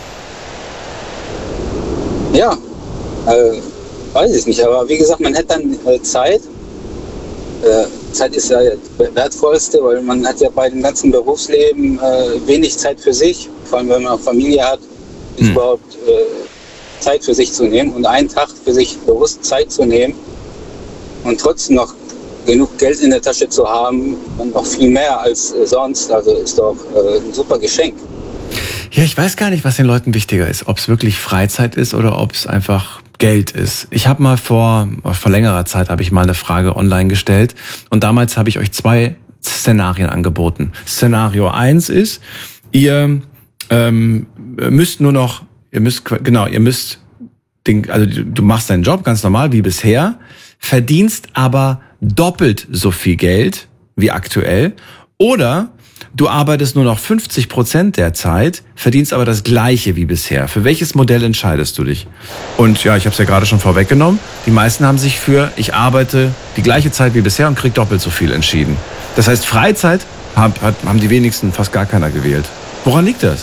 Ja, äh, weiß ich nicht, aber wie gesagt, man hätte dann äh, Zeit. Äh, Zeit ist ja das Wertvollste, weil man hat ja bei dem ganzen Berufsleben äh, wenig Zeit für sich, vor allem wenn man auch Familie hat, ist Hm. überhaupt äh, Zeit für sich zu nehmen und einen Tag für sich bewusst Zeit zu nehmen und trotzdem noch genug Geld in der Tasche zu haben und noch viel mehr als äh, sonst, also ist doch äh, ein super Geschenk. Ja, ich weiß gar nicht, was den Leuten wichtiger ist, ob es wirklich Freizeit ist oder ob es einfach Geld ist. Ich habe mal vor, vor längerer Zeit habe ich mal eine Frage online gestellt und damals habe ich euch zwei Szenarien angeboten. Szenario eins ist, ihr ähm, müsst nur noch, ihr müsst, genau, ihr müsst, den, also du du machst deinen Job ganz normal wie bisher, verdienst aber doppelt so viel Geld wie aktuell oder du arbeitest nur noch fünfzig Prozent der Zeit, verdienst aber das Gleiche wie bisher. Für welches Modell entscheidest du dich? Und ja, ich habe es ja gerade schon vorweggenommen. Die meisten haben sich für, ich arbeite die gleiche Zeit wie bisher und krieg doppelt so viel entschieden. Das heißt, Freizeit haben, haben die wenigsten, fast gar keiner gewählt. Woran liegt das?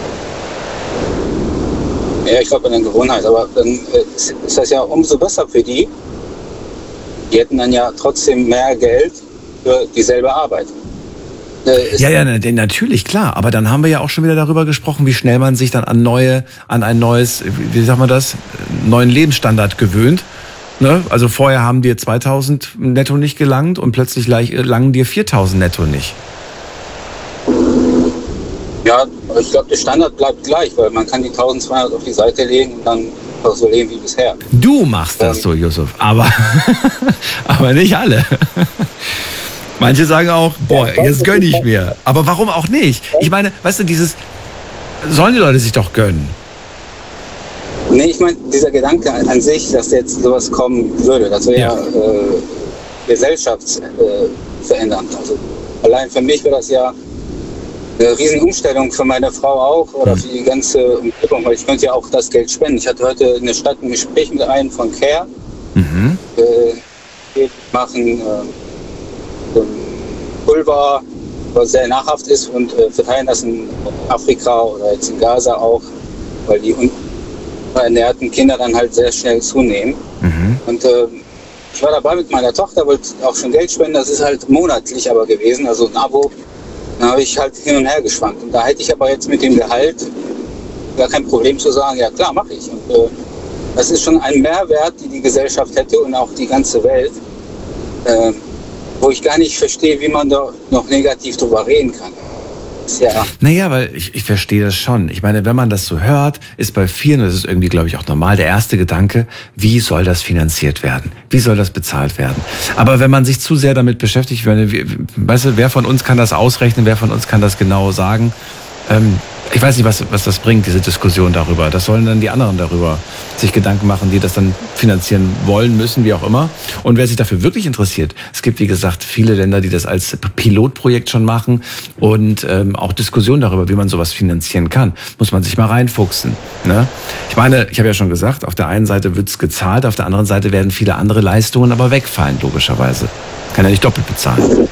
Ja, ich glaube an der Gewohnheit, aber dann äh, ist, ist das ja umso besser für die. Die hätten dann ja trotzdem mehr Geld für dieselbe Arbeit. Äh, ist- Ja, ja, na- natürlich, klar. Aber dann haben wir ja auch schon wieder darüber gesprochen, wie schnell man sich dann an neue, an ein neues, wie sagt man das, neuen Lebensstandard gewöhnt. Ne? Also vorher haben dir zweitausend netto nicht gelangt und plötzlich gleich, äh, langen dir viertausend netto nicht. Ja, aber ich glaube, der Standard bleibt gleich, weil man kann die eintausendzweihundert auf die Seite legen und dann auch so leben wie bisher. Du machst das so, Yusuf, aber, aber nicht alle. Manche sagen auch, boah, jetzt gönn ich mir. Aber warum auch nicht? Ich meine, weißt du, dieses, sollen die Leute sich doch gönnen. Nee, ich meine, dieser Gedanke an, an sich, dass jetzt sowas kommen würde, das wäre Ja. ja äh, gesellschaftsverändernd. Äh, verändernd. Also allein für mich wäre das ja eine Riesenumstellung, für meine Frau auch oder für die ganze Umgebung, weil ich könnte ja auch das Geld spenden. Ich hatte heute in der Stadt ein Gespräch mit einem von Care, Mhm. äh, die machen äh, so ein Pulver, was sehr nahrhaft ist und äh, verteilen das in Afrika oder jetzt in Gaza auch, weil die unernährten Kinder dann halt sehr schnell zunehmen. Mhm. Und äh, ich war dabei mit meiner Tochter, wollte auch schon Geld spenden, das ist halt monatlich aber gewesen, also ein Abo. Dann habe ich halt hin und her geschwankt. Und da hätte ich aber jetzt mit dem Gehalt gar kein Problem zu sagen, ja klar, mache ich. Und äh, das ist schon ein Mehrwert, die die Gesellschaft hätte und auch die ganze Welt, äh, wo ich gar nicht verstehe, wie man da noch negativ drüber reden kann. Ist ja, Naja, weil ich, ich verstehe das schon. Ich meine, wenn man das so hört, ist bei vielen, das ist irgendwie, glaube ich, auch normal, der erste Gedanke, wie soll das finanziert werden? Wie soll das bezahlt werden? Aber wenn man sich zu sehr damit beschäftigt, wenn, weißt du, wer von uns kann das ausrechnen, wer von uns kann das genau sagen? Ähm, Ich weiß nicht, was, was das bringt, diese Diskussion darüber. Das sollen dann die anderen darüber sich Gedanken machen, die das dann finanzieren wollen, müssen, wie auch immer. Und wer sich dafür wirklich interessiert, es gibt, wie gesagt, viele Länder, die das als Pilotprojekt schon machen und ähm, auch Diskussionen darüber, wie man sowas finanzieren kann. Muss man sich mal reinfuchsen. Ne? Ich meine, ich habe ja schon gesagt, auf der einen Seite wird's gezahlt, auf der anderen Seite werden viele andere Leistungen aber wegfallen, logischerweise. Kann ja nicht doppelt bezahlen.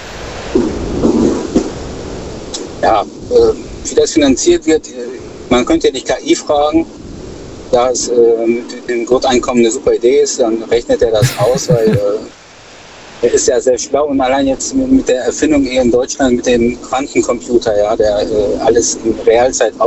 Ja, äh, wie das finanziert wird, man könnte ja die K I fragen, da es äh, mit dem Grundeinkommen eine super Idee ist, dann rechnet er das aus, weil äh, er ist ja sehr schlau und allein jetzt mit der Erfindung hier in Deutschland mit dem Quantencomputer, ja, der äh, alles in Realzeit